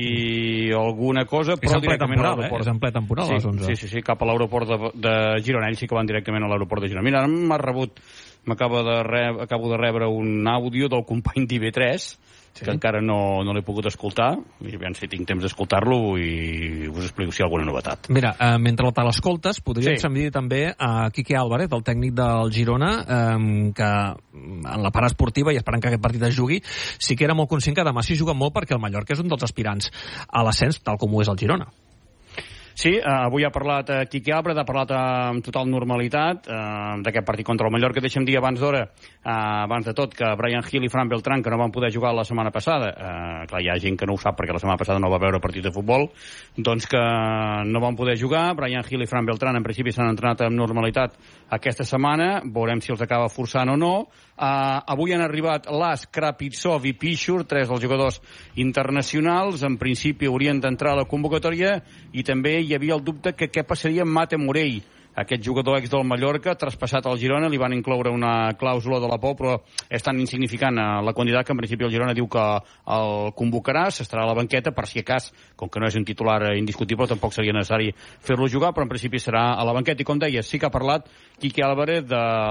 i alguna cosa, però és en ple directament temporal, a l'aeroport. Eh? És en ple temporal, sí, a les onze. Sí, sí, sí, cap a l'aeroport de, de Girona. Ells sí que van directament a l'aeroport de Girona. Mira, ara m'ha rebut, m'acabo de, re, acabo de rebre un àudio del company d'I V tres, sí, que encara no, no l'he pogut escoltar, i veure si tinc temps d'escoltar-lo i us explico si hi ha alguna novetat. Mira, eh, mentre te l'escoltes, podríem sí. sentir també a Quique Álvarez, el tècnic del Girona, eh, que en la part esportiva, i esperant que aquest partit es jugui, sí que era molt conscient que demà s'hi juga molt perquè el Mallorca és un dels aspirants a l'ascens, tal com ho és el Girona. Sí, uh, avui ha parlat uh, Quique Álvarez, ha parlat uh, amb total normalitat uh, d'aquest partit contra el Mallorca. Deixa'm dir abans d'hora, uh, abans de tot, que Brian Hill i Fran Beltrán, que no van poder jugar la setmana passada, uh, clar, hi ha gent que no ho sap perquè la setmana passada no va veure partit de futbol, doncs que no van poder jugar. Brian Hill i Fran Beltrán en principi s'han entrenat amb normalitat aquesta setmana, veurem si els acaba forçant o no. Uh, avui han arribat Las, Krapitsov i Pichur, tres dels jugadors internacionals. En principi haurien d'entrar a la convocatòria, i també hi havia el dubte que què passaria amb Mate Morell, aquest jugador ex del Mallorca, traspassat al Girona. Li van incloure una clàusula de la por, però és tan insignificant la quantitat que en principi el Girona diu que el convocarà, s'estarà a la banqueta per si a cas, com que no és un titular indiscutible, tampoc seria necessari fer-lo jugar, però en principi serà a la banqueta. I com deia, sí que ha parlat Quique Álvarez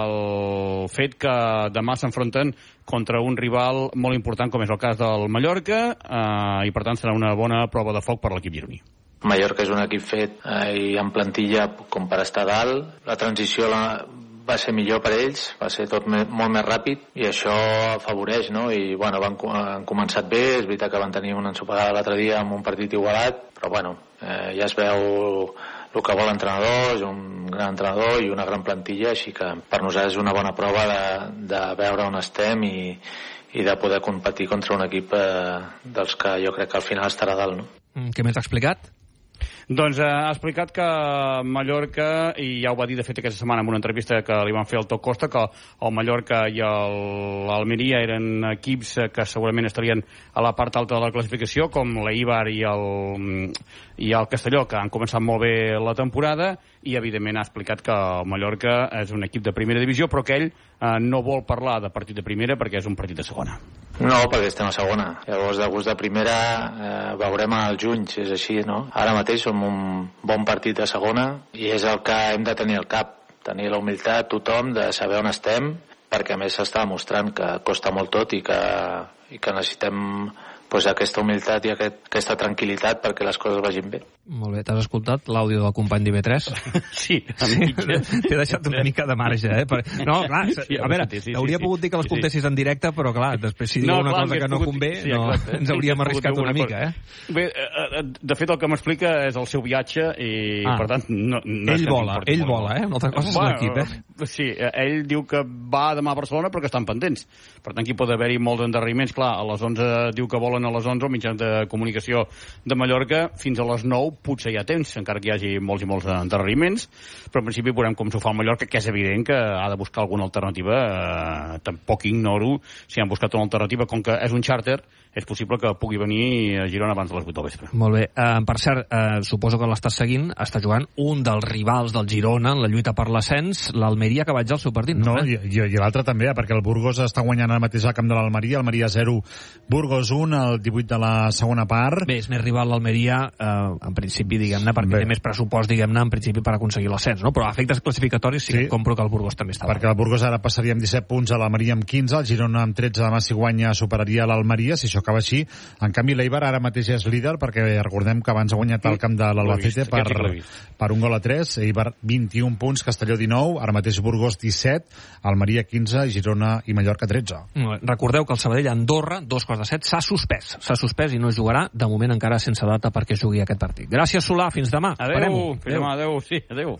del fet que demà s'enfronten contra un rival molt important com és el cas del Mallorca, eh, i per tant serà una bona prova de foc per l'equip gironí. Mallorca és un equip fet eh, i en plantilla com per estar dalt. La transició la, va ser millor per ells, va ser tot me, molt més ràpid, i això afavoreix, no? I bueno, van, han començat bé, és veritat que van tenir una ensopegada l'altre dia amb un partit igualat, però bueno, eh, ja es veu el que vol l'entrenador, és un gran entrenador i una gran plantilla, així que per nosaltres és una bona prova de, de veure on estem i, i de poder competir contra un equip eh, dels que jo crec que al final estarà dalt, no? Què més ha explicat? Doncs eh, ha explicat que Mallorca, i ja ho va dir de fet aquesta setmana en una entrevista que li van fer al Toc Costa, que el Mallorca i l'Almeria eren equips que segurament estarien a la part alta de la classificació, com l'Eibar i el, i el Castelló, que han començat molt bé la temporada, i evidentment ha explicat que el Mallorca és un equip de primera divisió, però que ell eh, no vol parlar de partit de primera perquè és un partit de segona. No, perquè estem a segona. Llavors, de gust de primera eh, veurem al juny, si és així, no? Ara mateix som un bon partit de segona i és el que hem de tenir al cap. Tenir la humilitat, tothom, de saber on estem, perquè a més s'està demostrant que costa molt tot i que, i que necessitem pues, aquesta humilitat i aquest, aquesta tranquil·litat perquè les coses vagin bé. Molt bé, t'has escoltat l'àudio del company d'I V tres? Sí, sí t'he deixat una mica de marge, eh? Per... No, clar, sí, a veure, sí, sí, hauria sí, pogut dir que les escoltessis en directe, però clar, després si diu no, una clar, cosa que no pogut... convé, sí, no, ens hauríem arriscat una, una mica, eh? Bé, de fet el que m'explica és el seu viatge i ah. per tant... No, no ell vola, ell vola, eh? Una altra cosa és bueno, l'equip, eh? Sí, ell diu que va demà a Barcelona però que estan pendents. Per tant, aquí pot haver-hi molts endarreriments. Clar, a les onze diu que volen a les onze els mitjans de comunicació de Mallorca, fins a les nou potser hi ha temps, encara que hi hagi molts i molts endarreriments, però en principi veurem com s'ho fa el Mallorca, que és evident que ha de buscar alguna alternativa. Eh, tampoc ignoro si han buscat una alternativa, com que és un xàrter, és possible que pugui venir a Girona abans de les vuit del vespre. Molt bé. Uh, per cert, uh, suposo que l'estàs seguint, està jugant un dels rivals del Girona en la lluita per l'ascens, l'Almeria, que vaig al seu partit. No, no i, i, i l'altre també, perquè el Burgos està guanyant ara mateix al camp de l'Almeria, Almeria zero, Burgos un, el divuit de la segona part. Bé, és més rival l'Almeria, uh, en principi, diguem-ne, perquè bé. té més pressupost, diguem-ne, en principi per aconseguir l'ascens, no? Però a efectes classificatoris sí, sí que compro que el Burgos també està. Perquè el Burgos ara passaria amb disset punts, a l'Almeria amb quinze, el Girona amb tretze, demà si guanya superaria l'Almeria, si això acaba així. En canvi, l'Eibar ara mateix és líder, perquè recordem que abans ha guanyat el camp de l'Albacete per, per un gol a tres. Eibar vint-i-un punts, Castelló dinou, ara mateix Burgos disset, Almeria quinze, Girona i Mallorca tretze. Recordeu que el Sabadell-Andorra, dos quarts de set, s'ha suspès. S'ha suspès i no jugarà, de moment encara sense data perquè jugui aquest partit. Gràcies, Solà, fins demà. Adéu, fins demà, adéu, sí, adéu.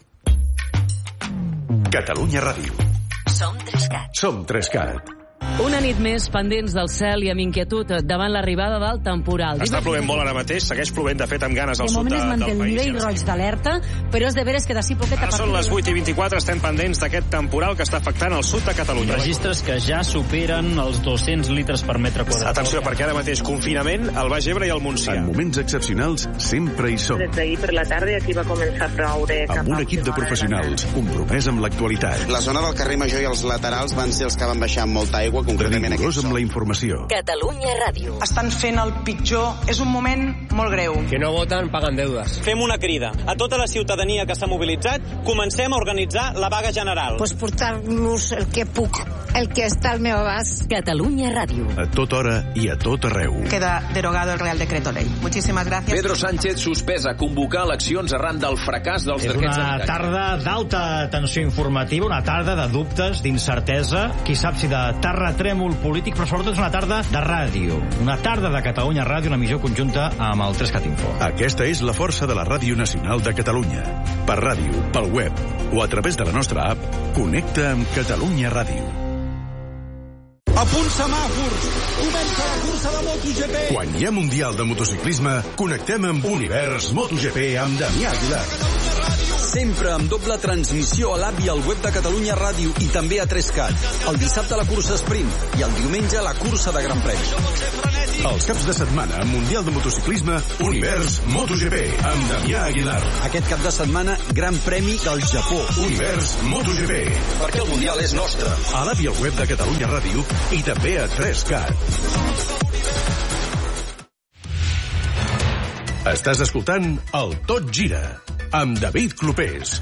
Catalunya Ràdio. Som Trescat. Som Trescat. Una nit més pendents del cel i amb inquietud davant l'arribada del temporal. Està plovent molt ara mateix, segueix plovent de fet amb ganes al sud de, del país. De moment es manté el nivell roig d'alerta, però és de veres que d'ací poquet... Ara són les vuit i vint-i-quatre, estem pendents d'aquest temporal que està afectant el sud de Catalunya. Registres que ja superen els dos-cents litres per metre quadrat. Atenció, perquè ara mateix confinament al Baix Ebre i al Montsià. En moments excepcionals sempre hi som. Des d'ahir per la tarda aquí va començar a ploure. Amb un equip de professionals compromès amb l'actualitat. La zona del carrer Major i els laterals van ser els que van baixar amb molta aigua, concretament aquí. Amb la informació. Catalunya Ràdio. Estan fent el pitjor. És un moment molt greu. Que no voten, paguen deudes. Fem una crida a tota la ciutadania que s'ha mobilitzat. Comencem a organitzar la vaga general. Pues portar-los el que puc, el que està al meu abast. Catalunya Ràdio. A tota hora i a tot arreu. Queda derogado el Real Decreto Ley. Muchísimas gracias. Pedro Sánchez suspès a convocar eleccions arran del fracàs dels decrets sanitaris. És una tarda d'alta tensió informativa, una tarda de dubtes, d'incertesa, qui sap si de terra terratrèmol polític, però sobretot és una tarda de ràdio. Una tarda de Catalunya Ràdio, una emissió conjunta amb el tres cat Info. Aquesta és la força de la Ràdio Nacional de Catalunya. Per ràdio, pel web o a través de la nostra app, connecta amb Catalunya Ràdio. A punt semàfors! Comença la cursa de MotoGP! Quan hi ha Mundial de Motociclisme, connectem amb Univers MotoGP amb Damià Aguilar. Sempre amb doble transmissió a l'app i al web de Catalunya Ràdio i també a tres cat. El dissabte la cursa sprint i el diumenge la cursa de Gran Premi. Els caps de setmana, Mundial de Motociclisme, Univers MotoGP amb Damià Aguilar. Aquest cap de setmana, Gran Premi del Japó. Univers MotoGP. Perquè el Mundial és nostre. A l'app i al web de Catalunya Ràdio i també a tres cat. Estàs escoltant el Tot Gira amb David Clopés.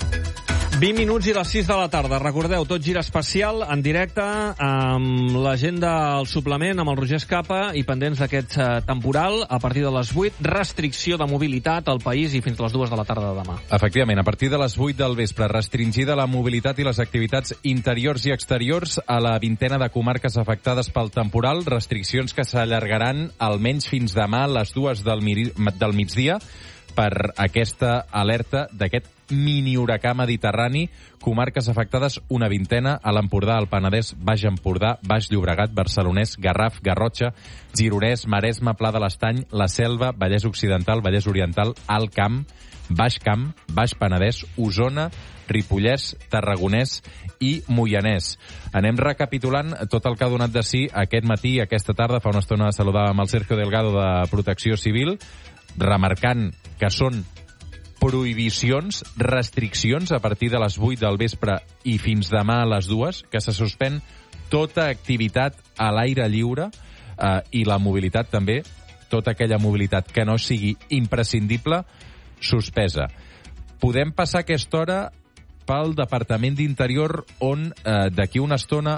vint minuts i les sis de la tarda. Recordeu, Tot Gira especial en directe amb la gent del suplement, amb el Roger Escapa i pendents d'aquest temporal a partir de les vuit. Restricció de mobilitat al país i fins a les dues de la tarda de demà. Efectivament, a partir de les vuit del vespre, restringida la mobilitat i les activitats interiors i exteriors a la vintena de comarques afectades pel temporal, restriccions que s'allargaran almenys fins demà a les dues del, del migdia per aquesta alerta d'aquest mini huracà mediterrani, comarques afectades una vintena a l'Empordà, el Penedès, Baix Empordà, Baix Llobregat, Barcelonès, Garraf, Garrotxa, Gironès, Maresme, Pla de l'Estany, la Selva, Vallès Occidental, Vallès Oriental, Alt Camp, Baix Camp, Baix Penedès, Osona, Ripollès, Tarragonès i Moianès. Anem recapitulant tot el que ha donat de si aquest matí i aquesta tarda. Fa una estona saludàvem el Sergio Delgado de Protecció Civil, remarcant que són prohibicions, restriccions a partir de les vuit del vespre i fins demà a les dues, que se suspèn tota activitat a l'aire lliure eh, i la mobilitat també, tota aquella mobilitat que no sigui imprescindible, suspesa. Podem passar aquesta hora pel Departament d'Interior on eh, d'aquí una estona,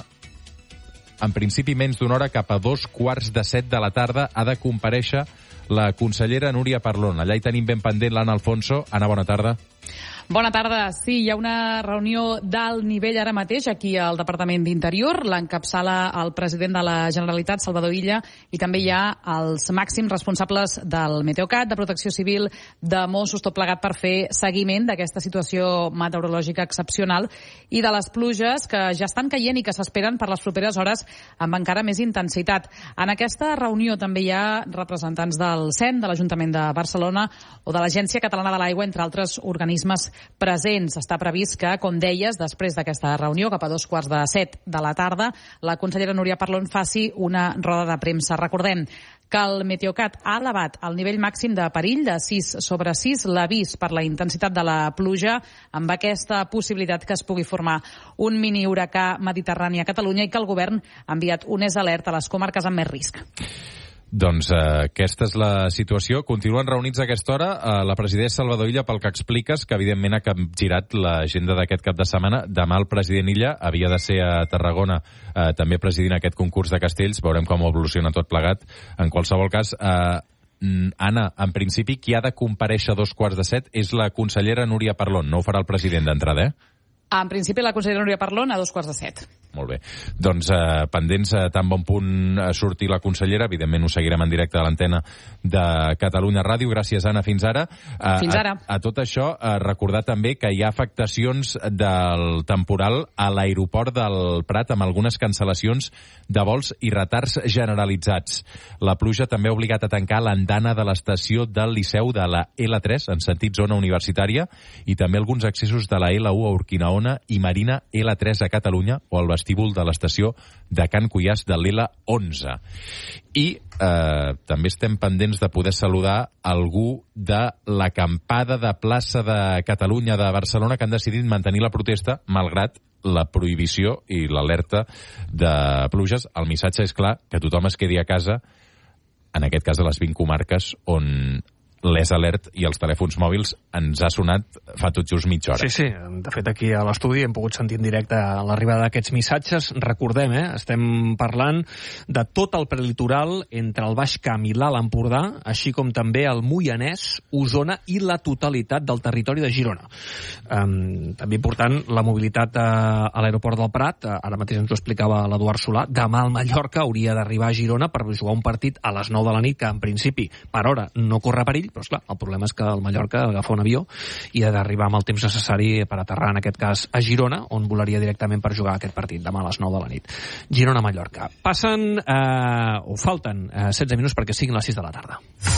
en principi menys d'una hora, cap a dos quarts de set de la tarda, ha de comparèixer la consellera Núria Parlon. Allà hi tenim ben pendent l'Anna Alfonso. Anna, bona tarda. Bona tarda. Sí, hi ha una reunió d'alt nivell ara mateix aquí al Departament d'Interior. L'encapçala el president de la Generalitat, Salvador Illa, i també hi ha els màxims responsables del Meteocat, de Protecció Civil, de Mossos, tot plegat per fer seguiment d'aquesta situació meteorològica excepcional i de les pluges que ja estan caient i que s'esperen per les properes hores amb encara més intensitat. En aquesta reunió també hi ha representants del C E N, de l'Ajuntament de Barcelona o de l'Agència Catalana de l'Aigua, entre altres organismes presents. Està previst que, com deies, després d'aquesta reunió, cap a dos quarts de set de la tarda, la consellera Núria Parlon faci una roda de premsa. Recordem que el Meteocat ha elevat el nivell màxim de perill de sis sobre sis, l'avís per la intensitat de la pluja, amb aquesta possibilitat que es pugui formar un mini huracà mediterrani a Catalunya i que el govern ha enviat un és alert a les comarques amb més risc. Doncs eh, aquesta és la situació. Continuen reunits a aquesta hora. Eh, la presidenta Salvador Illa, pel que expliques, que evidentment ha capgirat l'agenda d'aquest cap de setmana. Demà el president Illa havia de ser a Tarragona, eh, també presidint aquest concurs de castells. Veurem com evoluciona tot plegat. En qualsevol cas, eh, Anna, en principi, qui ha de comparèixer a dos quarts de set és la consellera Núria Parlon. No ho farà el president d'entrada, eh? En principi, la consellera Núria Parlon a dos quarts de set. Molt bé. Doncs eh, pendents a tan bon punt surti la consellera, evidentment ho seguirem en directe a l'antena de Catalunya Ràdio. Gràcies, Anna, fins ara. Eh, fins ara. A, a tot això, eh, recordar també que hi ha afectacions del temporal a l'aeroport del Prat, amb algunes cancel·lacions de vols i retards generalitzats. La pluja també ha obligat a tancar l'andana de l'estació del Liceu de la L tres, en sentit zona universitària, i també alguns accessos de la L u a Urquinaona i Marina L tres a Catalunya, o al vestíbul de l'estació de Can Cuiàs de l'L onze. I eh, també estem pendents de poder saludar algú de l'acampada de plaça de Catalunya de Barcelona que han decidit mantenir la protesta malgrat la prohibició i l'alerta de pluges. El missatge és clar, que tothom es quedi a casa, en aquest cas a les vint comarques on l'Es Alert i els telèfons mòbils ens ha sonat fa tot just mitja hora. Sí, sí, de fet aquí a l'estudi hem pogut sentir en directe l'arribada d'aquests missatges. Recordem, eh, estem parlant de tot el prelitoral entre el Baix Camp i l'Alt Empordà, així com també el Moianès, Osona i la totalitat del territori de Girona. Um, també important la mobilitat a, a l'aeroport del Prat, ara mateix ens ho explicava l'Eduard Solà, demà el Mallorca hauria d'arribar a Girona per jugar un partit a les nou de la nit, que en principi per hora no corre perill, però esclar, el problema és que el Mallorca agafa un avió i ha d'arribar amb el temps necessari per aterrar, en aquest cas, a Girona, on volaria directament per jugar aquest partit demà a les nou de la nit. Girona-Mallorca. Passen, eh, o falten, eh, setze minuts perquè siguin les sis de la tarda.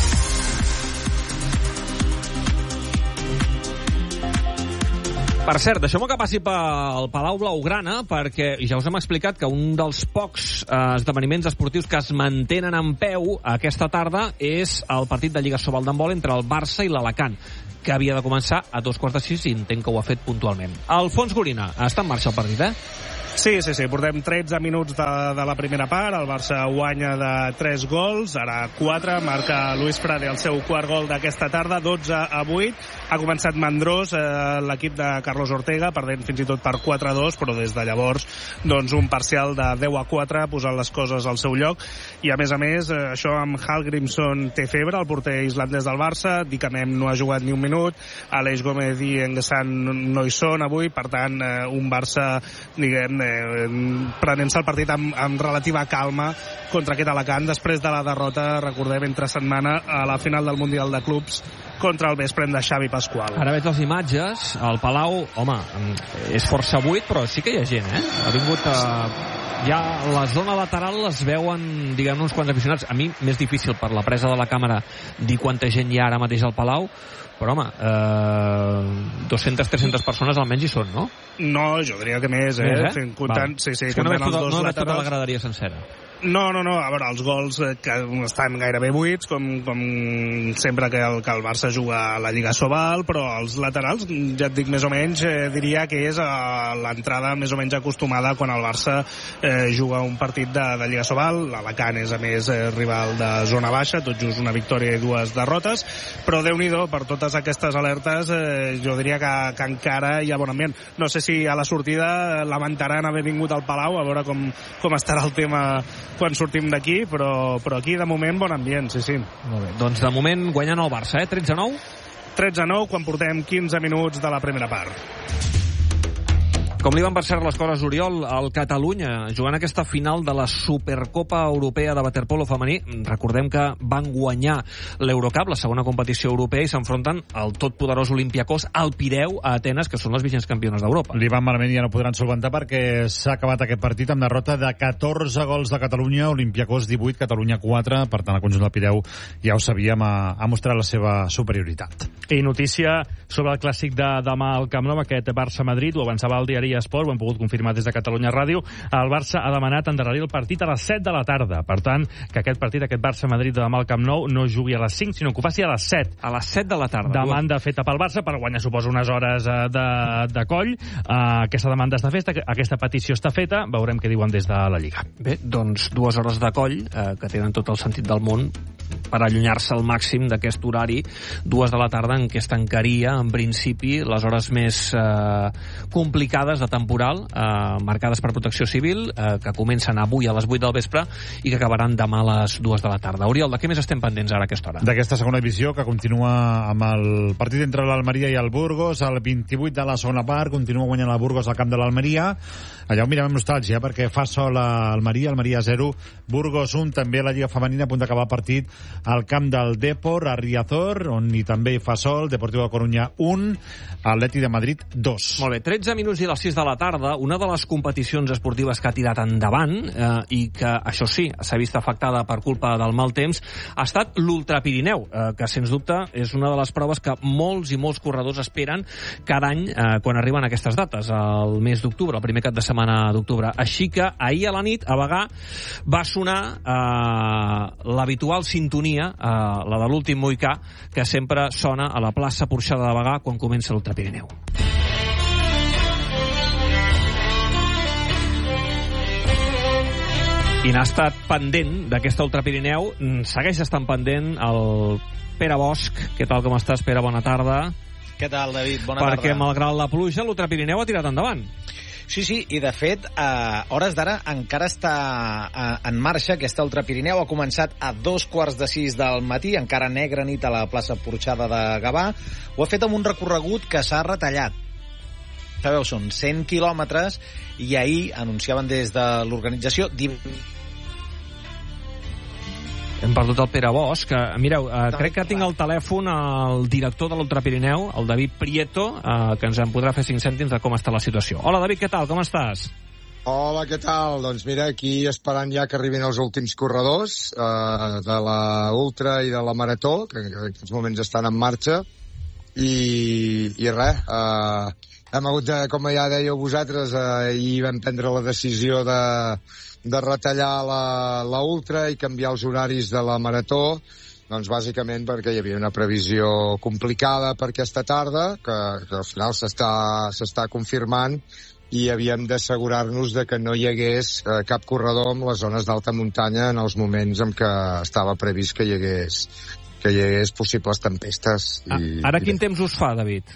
Per cert, deixeu-me que passi pel Palau Blaugrana, perquè ja us hem explicat que un dels pocs eh, esdeveniments esportius que es mantenen en peu aquesta tarda és el partit de Lliga Sobal d'handbol entre el Barça i l'Alacant, que havia de començar a dos quarts de sis i entenc que ho ha fet puntualment. Alfons Gorina, està en marxa el partit, eh? Sí, sí, sí, portem tretze minuts de, de la primera part, el Barça guanya de tres gols, ara quatre, marca Luis Frade el seu quart gol d'aquesta tarda, dotze a vuit, ha començat mandrós eh, l'equip de Carlos Ortega, perdent fins i tot per quatre a dos, però des de llavors doncs un parcial de deu a quatre, posant les coses al seu lloc, i a més a més, eh, això amb Hallgrímsson té febre, el porter islandès del Barça, Dicamem no ha jugat ni un minut, Aleix Gómez i Enguessan no hi són avui, per tant, eh, un Barça, diguem, prenent-se el partit amb, amb relativa calma contra aquest Alacant després de la derrota, recordem, entre setmana a la final del Mundial de Clubs contra el Vesprem de Xavi Pasqual. Ara veig les imatges, al Palau, home, és força buit, però sí que hi ha gent, eh? Ha vingut a... Ja a la zona lateral les veuen, diguem, uns quants aficionats. A mi m'és difícil per la presa de la càmera dir quanta gent hi ha ara mateix al Palau, però home, eh, dues-centes tres-centes persones almenys hi són, no? No, jo diria que més, eh? Més, eh? Comptant, sí, sí, és que no veig tota, no no tota la graderia sencera. No, no, no, a veure, els gols que estan gairebé buits, com, com sempre que el, que el Barça juga a la Lliga Sobal, però els laterals, ja et dic més o menys, eh, diria que és eh, l'entrada més o menys acostumada quan el Barça eh, juga un partit de, de Lliga Sobal. L'Alacant és, a més, eh, rival de zona baixa, tot just una victòria i dues derrotes, però Déu-n'hi-do, per totes aquestes alertes, eh, jo diria que, que encara hi ha bon ambient. No sé si a la sortida lamentaran haver vingut al Palau, a veure com, com estarà el tema quan sortim d'aquí, però, però aquí de moment bon ambient, sí, sí. Molt bé, doncs de moment guanyant el Barça, eh? tretze a nou? tretze a nou quan portem quinze minuts de la primera part. Com li van passar les coses, Oriol, al Catalunya, jugant aquesta final de la Supercopa Europea de waterpolo femení. Recordem que van guanyar l'Eurocup, la segona competició europea, i s'enfronten al totpoderós Olympiacos al Pireu, a Atenes, que són les vigents campiones d'Europa. Li van malament i ja no podran solventar perquè s'ha acabat aquest partit amb derrota de catorze gols de Catalunya, Olympiacos divuit, Catalunya quatre, per tant el conjunt del Pireu, ja ho sabíem, ha, ha mostrat la seva superioritat. I notícia sobre el clàssic de demà al Camp Nou, aquest Barça-Madrid, ho avançava el diari Esport, ho hem pogut confirmar des de Catalunya Ràdio. El Barça ha demanat endarrerir el partit a les set de la tarda. Per tant, que aquest partit, aquest Barça-Madrid de demà al Camp Nou, no jugui a les cinc, sinó que ho faci a les set. A les set de la tarda. Demanda feta pel Barça per guanyar, suposo, unes hores de, de coll. Uh, aquesta demanda està feta, aquesta petició està feta, veurem què diuen des de la Lliga. Bé, doncs dues hores de coll, eh, que tenen tot el sentit del món, per allunyar-se al màxim d'aquest horari, dues de la tarda, en què es tancaria, en principi, les hores més eh, complicades de temporal, eh, marcades per Protecció Civil, eh, que comencen avui a les vuit del vespre i que acabaran demà a les dues de la tarda. Oriol, de què més estem pendents ara a aquesta hora? D'aquesta segona divisió, que continua amb el partit entre l'Almeria i el Burgos, el vint-i-vuit de la segona part, continua guanyant el Burgos al camp de l'Almeria. Allà ho mirem amb nostàlgia, perquè fa sol a Almeria, Almeria zero, Burgos un, també la Lliga Femenina a punt d'acabar el partit al camp del Depor, a Riazor, on hi també hi fa sol, Deportiu de Corunya un, Atleti de Madrid dos. Molt bé, tretze minuts i les sis de la tarda, una de les competicions esportives que ha tirat endavant eh, i que, això sí, s'ha vist afectada per culpa del mal temps, ha estat l'Ultrapirineu, eh, que sens dubte és una de les proves que molts i molts corredors esperen cada any eh, quan arriben aquestes dates, el mes d'octubre, el primer cap de setmana d'octubre. Així que ahir a la nit, a Bagà, va sonar eh, l'habitual sintonia, eh, la de l'últim Moicà, que sempre sona a la plaça Porxada de Bagà quan comença l'Ultrapirineu. I n'ha estat pendent d'aquesta Ultrapirineu, segueix estant pendent el Pere Bosch. Què tal, com estàs, Pere? Bona tarda. Què tal, David? Bona Perquè, tarda. Perquè, malgrat la pluja, l'Ultrapirineu ha tirat endavant. Sí, sí, i de fet, a hores d'ara encara està en marxa. Aquesta Ultrapirineu ha començat a dos quarts de sis del matí, encara negra nit a la plaça Porxada de Gavà. Ho ha fet amb un recorregut que s'ha retallat. Sabeu, són cent quilòmetres i ahir anunciaven des de l'organització... Hem perdut el Pere Bosch. Mireu, eh, crec que tinc al telèfon el director de l'Ultrapirineu, el David Prieto, eh, que ens en podrà fer cinc cèntims de com està la situació. Hola, David, què tal? Com estàs? Hola, què tal? Doncs mira, aquí esperant ja que arribin els últims corredors eh, de la Ultra i de la Marató, que en aquests moments estan en marxa, i, i res, eh, hem hagut de, com ja dèieu vosaltres, eh, ahir vam prendre la decisió de, de retallar la, la Ultra i canviar els horaris de la Marató, doncs bàsicament perquè hi havia una previsió complicada per aquesta tarda, que, que al final s'està s'està confirmant, i havíem d'assegurar-nos de que no hi hagués eh, cap corredor en les zones d'alta muntanya en els moments en què estava previst que hi hagués, que hi hagués possibles tempestes. I, ah, ara quin i... temps us fa, David?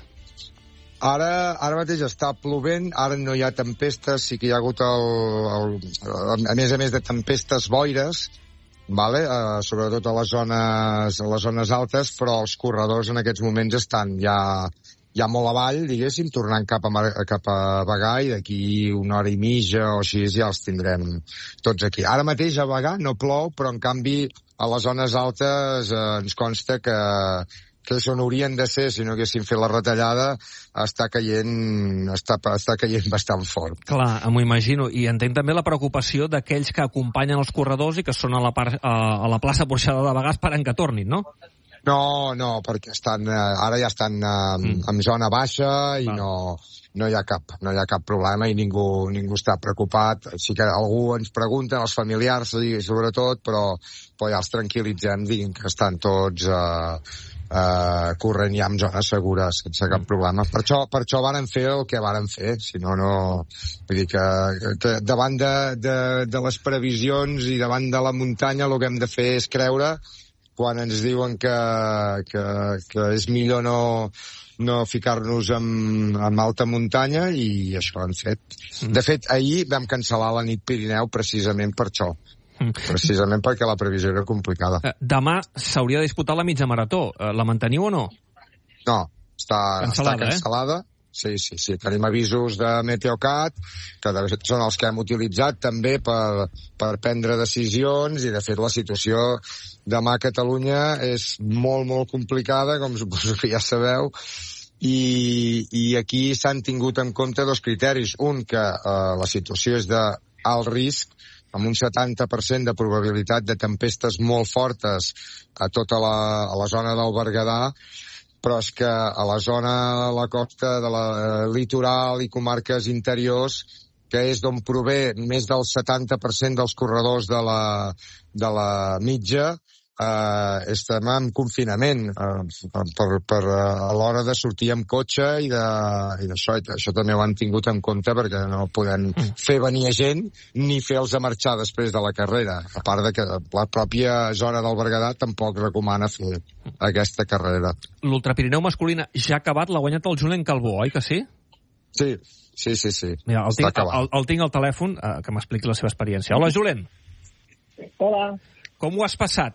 Ara, ara mateix està plovent, ara no hi ha tempestes, sí que hi ha hagut el, el, a més a més de tempestes boires, vale? uh, sobretot a les zones a les zones altes, però els corredors en aquests moments estan ja, ja molt avall, diguéssim, tornant cap a, cap a Bagà, i d'aquí una hora i mitja o així ja els tindrem tots aquí. Ara mateix a Bagà no plou, però en canvi a les zones altes eh, ens consta que que és on haurien de ser si no haguessin fet la retallada, està caient, està, està caient bastant fort. Clar, m'ho imagino. I entenc també la preocupació d'aquells que acompanyen els corredors i que són a la, par, a, a la plaça Porxada de Bagà esperant que tornin, no? No, no, perquè estan, ara ja estan mm. en zona baixa i no, no hi ha cap, no hi ha cap problema i ningú, ningú està preocupat. Sí que algú ens pregunta, els familiars sobretot, però, però ja els tranquil·litzem, diguin que estan tots eh, Uh, corrent ja en zones segures sense cap problema. Per això, per això varen fer el que varen fer, si no, no... Vull dir que, que davant de, de, de les previsions i davant de la muntanya el que hem de fer és creure quan ens diuen que, que, que és millor no, no ficar-nos en, en alta muntanya, i això hem fet. De fet, ahir vam cancel·lar la nit Pirineu precisament per això. Precisament perquè la previsió era complicada. Demà s'hauria de disputar la mitja marató. La manteniu o no? No, està cancel·lada. Està cancel·lada. Eh? Sí, sí, sí. Tenim avisos de Meteocat, que de fet són els que hem utilitzat també per, per prendre decisions, i de fet la situació demà a Catalunya és molt, molt complicada, com suposo que ja sabeu, i, i aquí s'han tingut en compte dos criteris. Un, que eh, la situació és d'alt risc, amb un setanta per cent de probabilitat de tempestes molt fortes a tota la, a la zona del Berguedà, però és que a la zona de la costa, de la litoral i comarques interiors, que és d'on prové més del setanta per cent dels corredors de la, de la mitja, eh, estem en confinament eh, per, per a l'hora de sortir amb cotxe i d'això. Això també ho han tingut en compte perquè no podem fer venir gent ni fer-los a marxar després de la carrera, a part de que la pròpia zona del Berguedà tampoc recomana fer aquesta carrera. L'Ultrapirineu masculina ja ha acabat, l'ha guanyat el Julen Calbó, oi que sí? Sí, sí, sí, sí. Mira, el, tinc, el, el tinc al telèfon, eh, que m'expliqui la seva experiència. Hola, Julen. Hola. Com ho has passat?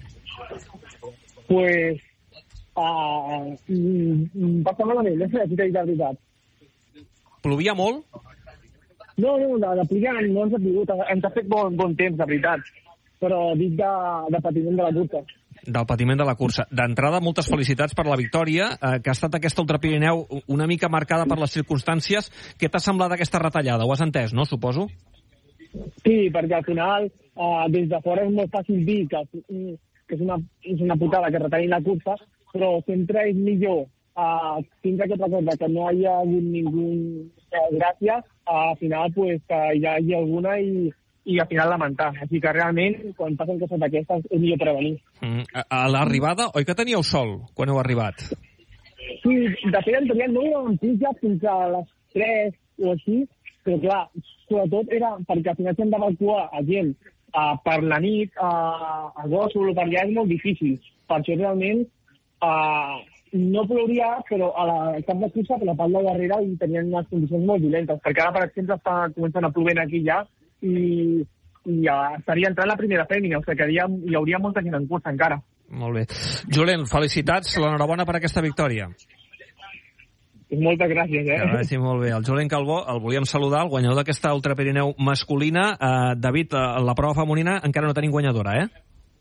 Pues uh, bastant malament, no sé si t'he dit la veritat. Plovia molt? No, no, de, de pluja no ens ha plogut, ens ha fet bon, bon temps, de veritat, però dic de, de patiment de la cursa. Del patiment de la cursa. D'entrada, moltes felicitats per la victòria, eh, que ha estat aquesta Ultrapirineu una mica marcada per les circumstàncies. Què t'ha semblat aquesta retallada? Ho has entès, no, suposo? Sí, perquè al final, eh, des de fora és molt fàcil dir que, que és, una, és una putada que retallin la cursa, però sempre és millor uh, tindre aquesta cosa que no hi ha hagut ningú eh, gràcies, uh, al final pues, que hi hagi alguna i, i al final lamentar. Així que realment, quan passen coses d'aquestes, és millor prevenir. Mm, a l'arribada, oi que teníeu sol quan heu arribat? Sí, de fet, en teoria no hi vam pujar fins a les tres o així, però clar, sobretot era perquè al final s'hem d'evacuar a gent uh, per la nit uh, a Gósol o per allà és molt difícil. Per això realment uh, no plouria, però a la al camp de cursa, per la part de darrere, tenien unes condicions molt violentes, perquè ara, per exemple, està començant a plover aquí ja i, i ja estaria entrant la primera fèmina, o sigui que hi hauria, hi hauria molta gent en cursa encara. Molt bé. Julen, felicitats, l'enhorabona per aquesta victòria. Moltes gràcies, eh? Que vagi molt bé. El Julen Calbó, el volíem saludar, el guanyador d'aquesta Ultrapirineu masculina. Uh, David, uh, la prova femenina encara no tenim guanyadora, eh?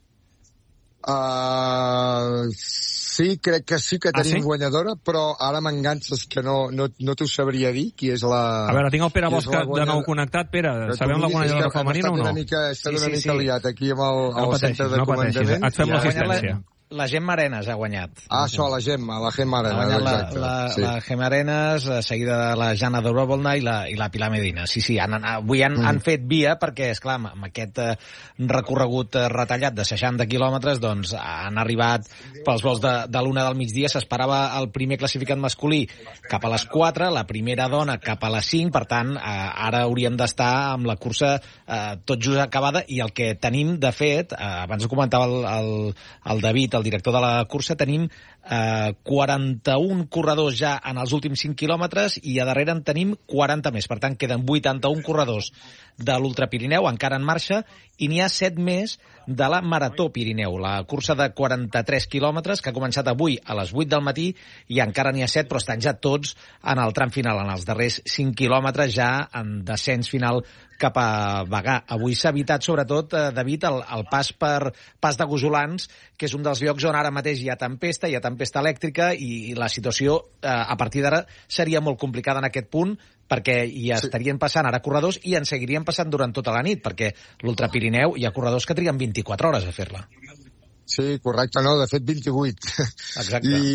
Uh, sí, crec que sí que tenim ah, sí? guanyadora, però ara m'engances que no, no, no t'ho sabria dir qui és la... A veure, tinc el Pere Bosch de nou connectat. Pere, sabem la guanyadora femenina o no? Mica, he estat sí, una sí, mica sí. liat aquí amb el, no el centre de no comandament. Et fem l'assistència. La Gemma Arenas ha guanyat. Ah, això, la Gemma, la Gemma Arenas. La, la, sí. la Gemma Arenas, seguida de la Jana Dobrovolna i la, i la Pilar Medina. Sí, sí, han, avui han, mm. han fet via perquè, esclar, amb aquest eh, recorregut eh, retallat de seixanta quilòmetres, doncs han arribat pels vols de, de l'una del migdia. S'esperava el primer classificat masculí cap a les quatre, la primera dona cap a les cinc, per tant, eh, ara hauríem d'estar amb la cursa eh, tot just acabada, i el que tenim, de fet, eh, abans ho comentava el, el, el David, el director de la cursa, tenim eh, quaranta-un corredors ja en els últims cinc quilòmetres i a darrere en tenim quaranta més. Per tant, queden vuitanta-un corredors de l'Ultrapirineu encara en marxa i n'hi ha set més de la Marató Pirineu, la cursa de quaranta-tres quilòmetres que ha començat avui a les vuit del matí i encara n'hi ha set, però estan ja tots en el tram final, en els darrers cinc quilòmetres ja en descens final cap a Bagà. Avui s'ha evitat, sobretot, eh, David, el, el pas per pas de Gosolans, que és un dels llocs on ara mateix hi ha tempesta, hi ha tempesta elèctrica, i, i la situació eh, a partir d'ara seria molt complicada en aquest punt, perquè hi estarien passant ara corredors i en seguirien passant durant tota la nit, perquè l'Ultrapirineu hi ha corredors que triguen vint-i-quatre hores a fer-la. Sí, correcte, no, de fet vint-i-vuit. Exacte. I,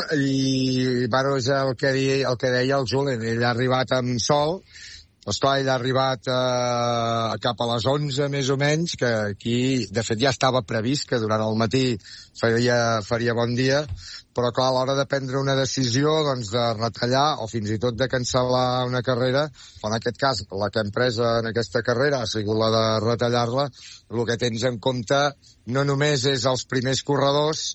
i bueno, és el que, deia, el que deia el Julen, ell ha arribat amb sol. Esclar, ell ha arribat eh, cap a les onze, més o menys, que aquí, de fet, ja estava previst que durant el matí faria, faria bon dia, però, clar, a l'hora de prendre una decisió, doncs, de retallar o fins i tot de cancel·lar una carrera, en aquest cas, la que hem pres en aquesta carrera ha sigut la de retallar-la, el que tens en compte no només és els primers corredors,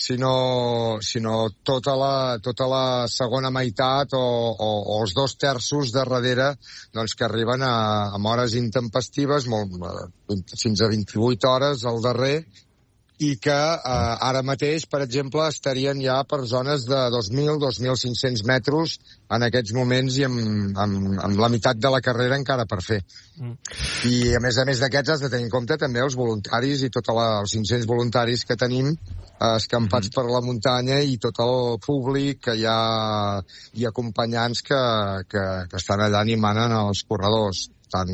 sinó, sinó tota, la, tota la segona meitat o, o, o els dos terços de darrere, doncs, que arriben a, a hores intempestives, molt, fins a vint-i-vuit hores al darrer, i que eh, ara mateix, per exemple, estarien ja per zones de dos mil a dos mil cinc-cents metres en aquests moments i amb, amb, amb la meitat de la carrera encara per fer. Mm. I, a més a més d'aquests, has de tenir en compte també els voluntaris i tots els cinc-cents voluntaris que tenim eh, escampats mm. per la muntanya i tot el públic que hi ha i acompanyants que, que, que estan allà animant els corredors. Tant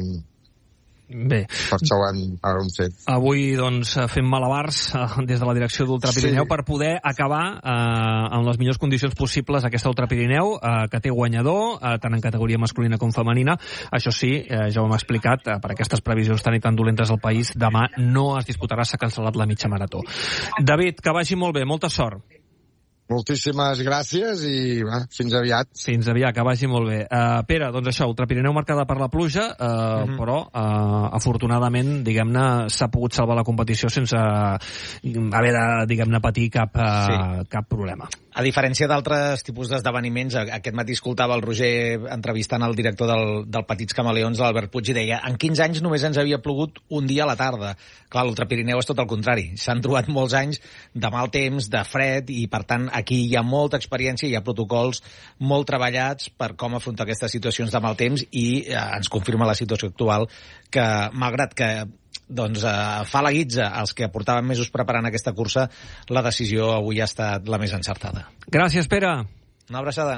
Bé. Per això ho hem, ho hem fet. Avui, doncs, fem malabars eh, des de la direcció d'Ultrapirineu sí. per poder acabar eh, en les millors condicions possibles aquesta Ultrapirineu, eh, que té guanyador, eh, tant en categoria masculina com femenina. Això sí, eh, ja ho hem explicat, eh, per aquestes previsions tan i tan dolentes al país, demà no es disputarà, s'ha cancel·lat la mitja marató. David, que vagi molt bé, molta sort. Moltíssimes gràcies i va, fins aviat. Fins aviat, que vagi molt bé. Uh, Pere, doncs això, Ultrapirineu marcada per la pluja, uh, uh-huh. però uh, afortunadament, diguem-ne, s'ha pogut salvar la competició sense haver de, diguem-ne, patir cap, uh, sí. cap problema. A diferència d'altres tipus d'esdeveniments, aquest matí escoltava el Roger entrevistant el director del, del Petits Camaleons, l'Albert Puig, i deia en quinze anys només ens havia plogut un dia a la tarda. Clar, l'Ultrapirineu és tot el contrari. S'han trobat molts anys de mal temps, de fred, i per tant aquí hi ha molta experiència, hi ha protocols molt treballats per com afrontar aquestes situacions de mal temps i eh, ens confirma la situació actual que, malgrat que doncs, eh, fa la guitza als que portaven mesos preparant aquesta cursa, la decisió avui ha estat la més encertada. Gràcies, Pere. Una abraçada.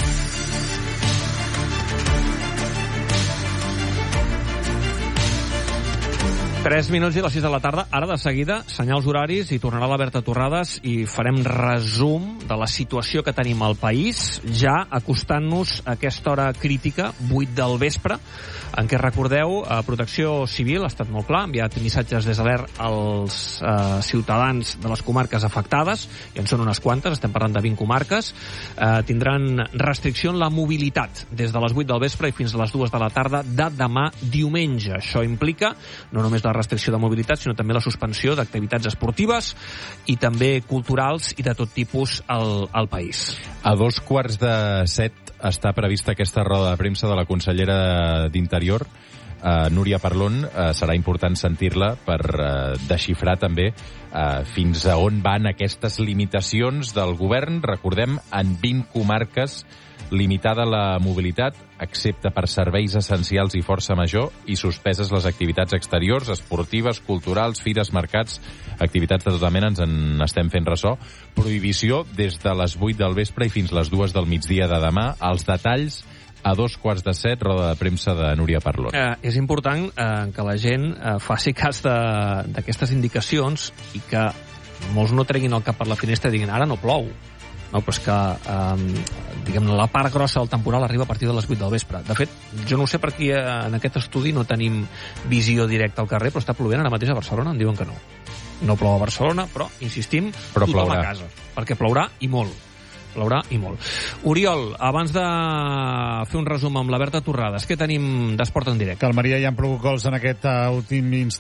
Tres minuts i les sis de la tarda. Ara, de seguida, senyals horaris i tornarà la Berta Torrades i farem resum de la situació que tenim al país, ja acostant-nos a aquesta hora crítica, vuit del vespre, en què, recordeu, a Protecció Civil ha estat molt clar, ha enviat missatges des d'alert als eh, ciutadans de les comarques afectades, i en són unes quantes, estem parlant de vint comarques, eh, tindran restricció en la mobilitat des de les vuit del vespre i fins a les dues de la tarda de demà diumenge. Això implica no només la la restricció de mobilitat, sinó també la suspensió d'activitats esportives i també culturals i de tot tipus al, al país. A dos quarts de set està prevista aquesta roda de premsa de la consellera d'Interior, uh, Núria Parlon. Uh, serà important sentir-la per uh, desxifrar també uh, fins a on van aquestes limitacions del govern. Recordem, en vint comarques limitada la mobilitat, excepte per serveis essencials i força major, i suspeses les activitats exteriors, esportives, culturals, fires, mercats, activitats de tota mena, ens en estem fent ressò. Prohibició des de les vuit del vespre i fins les dues del migdia de demà. Els detalls a dos quarts de set, roda de premsa de Núria Parlon. Eh, és important eh, que la gent eh, faci cas d'aquestes indicacions i que molts no treguin el cap per la finestra i diguin ara no plou. No, però és que eh, diguem, la part grossa del temporal arriba a partir de les vuit del vespre. De fet, jo no sé per què en aquest estudi no tenim visió directa al carrer, però està plovent ara mateix a Barcelona, em diuen que no. No plou a Barcelona, però, insistim, però tothom plourà a casa. Perquè plourà i molt. Plourà i molt. Oriol, abans de fer un resum amb la Berta Torrades, què tenim d'esport en directe? Que al Maria hi han plogut gols en aquest uh, últim instant.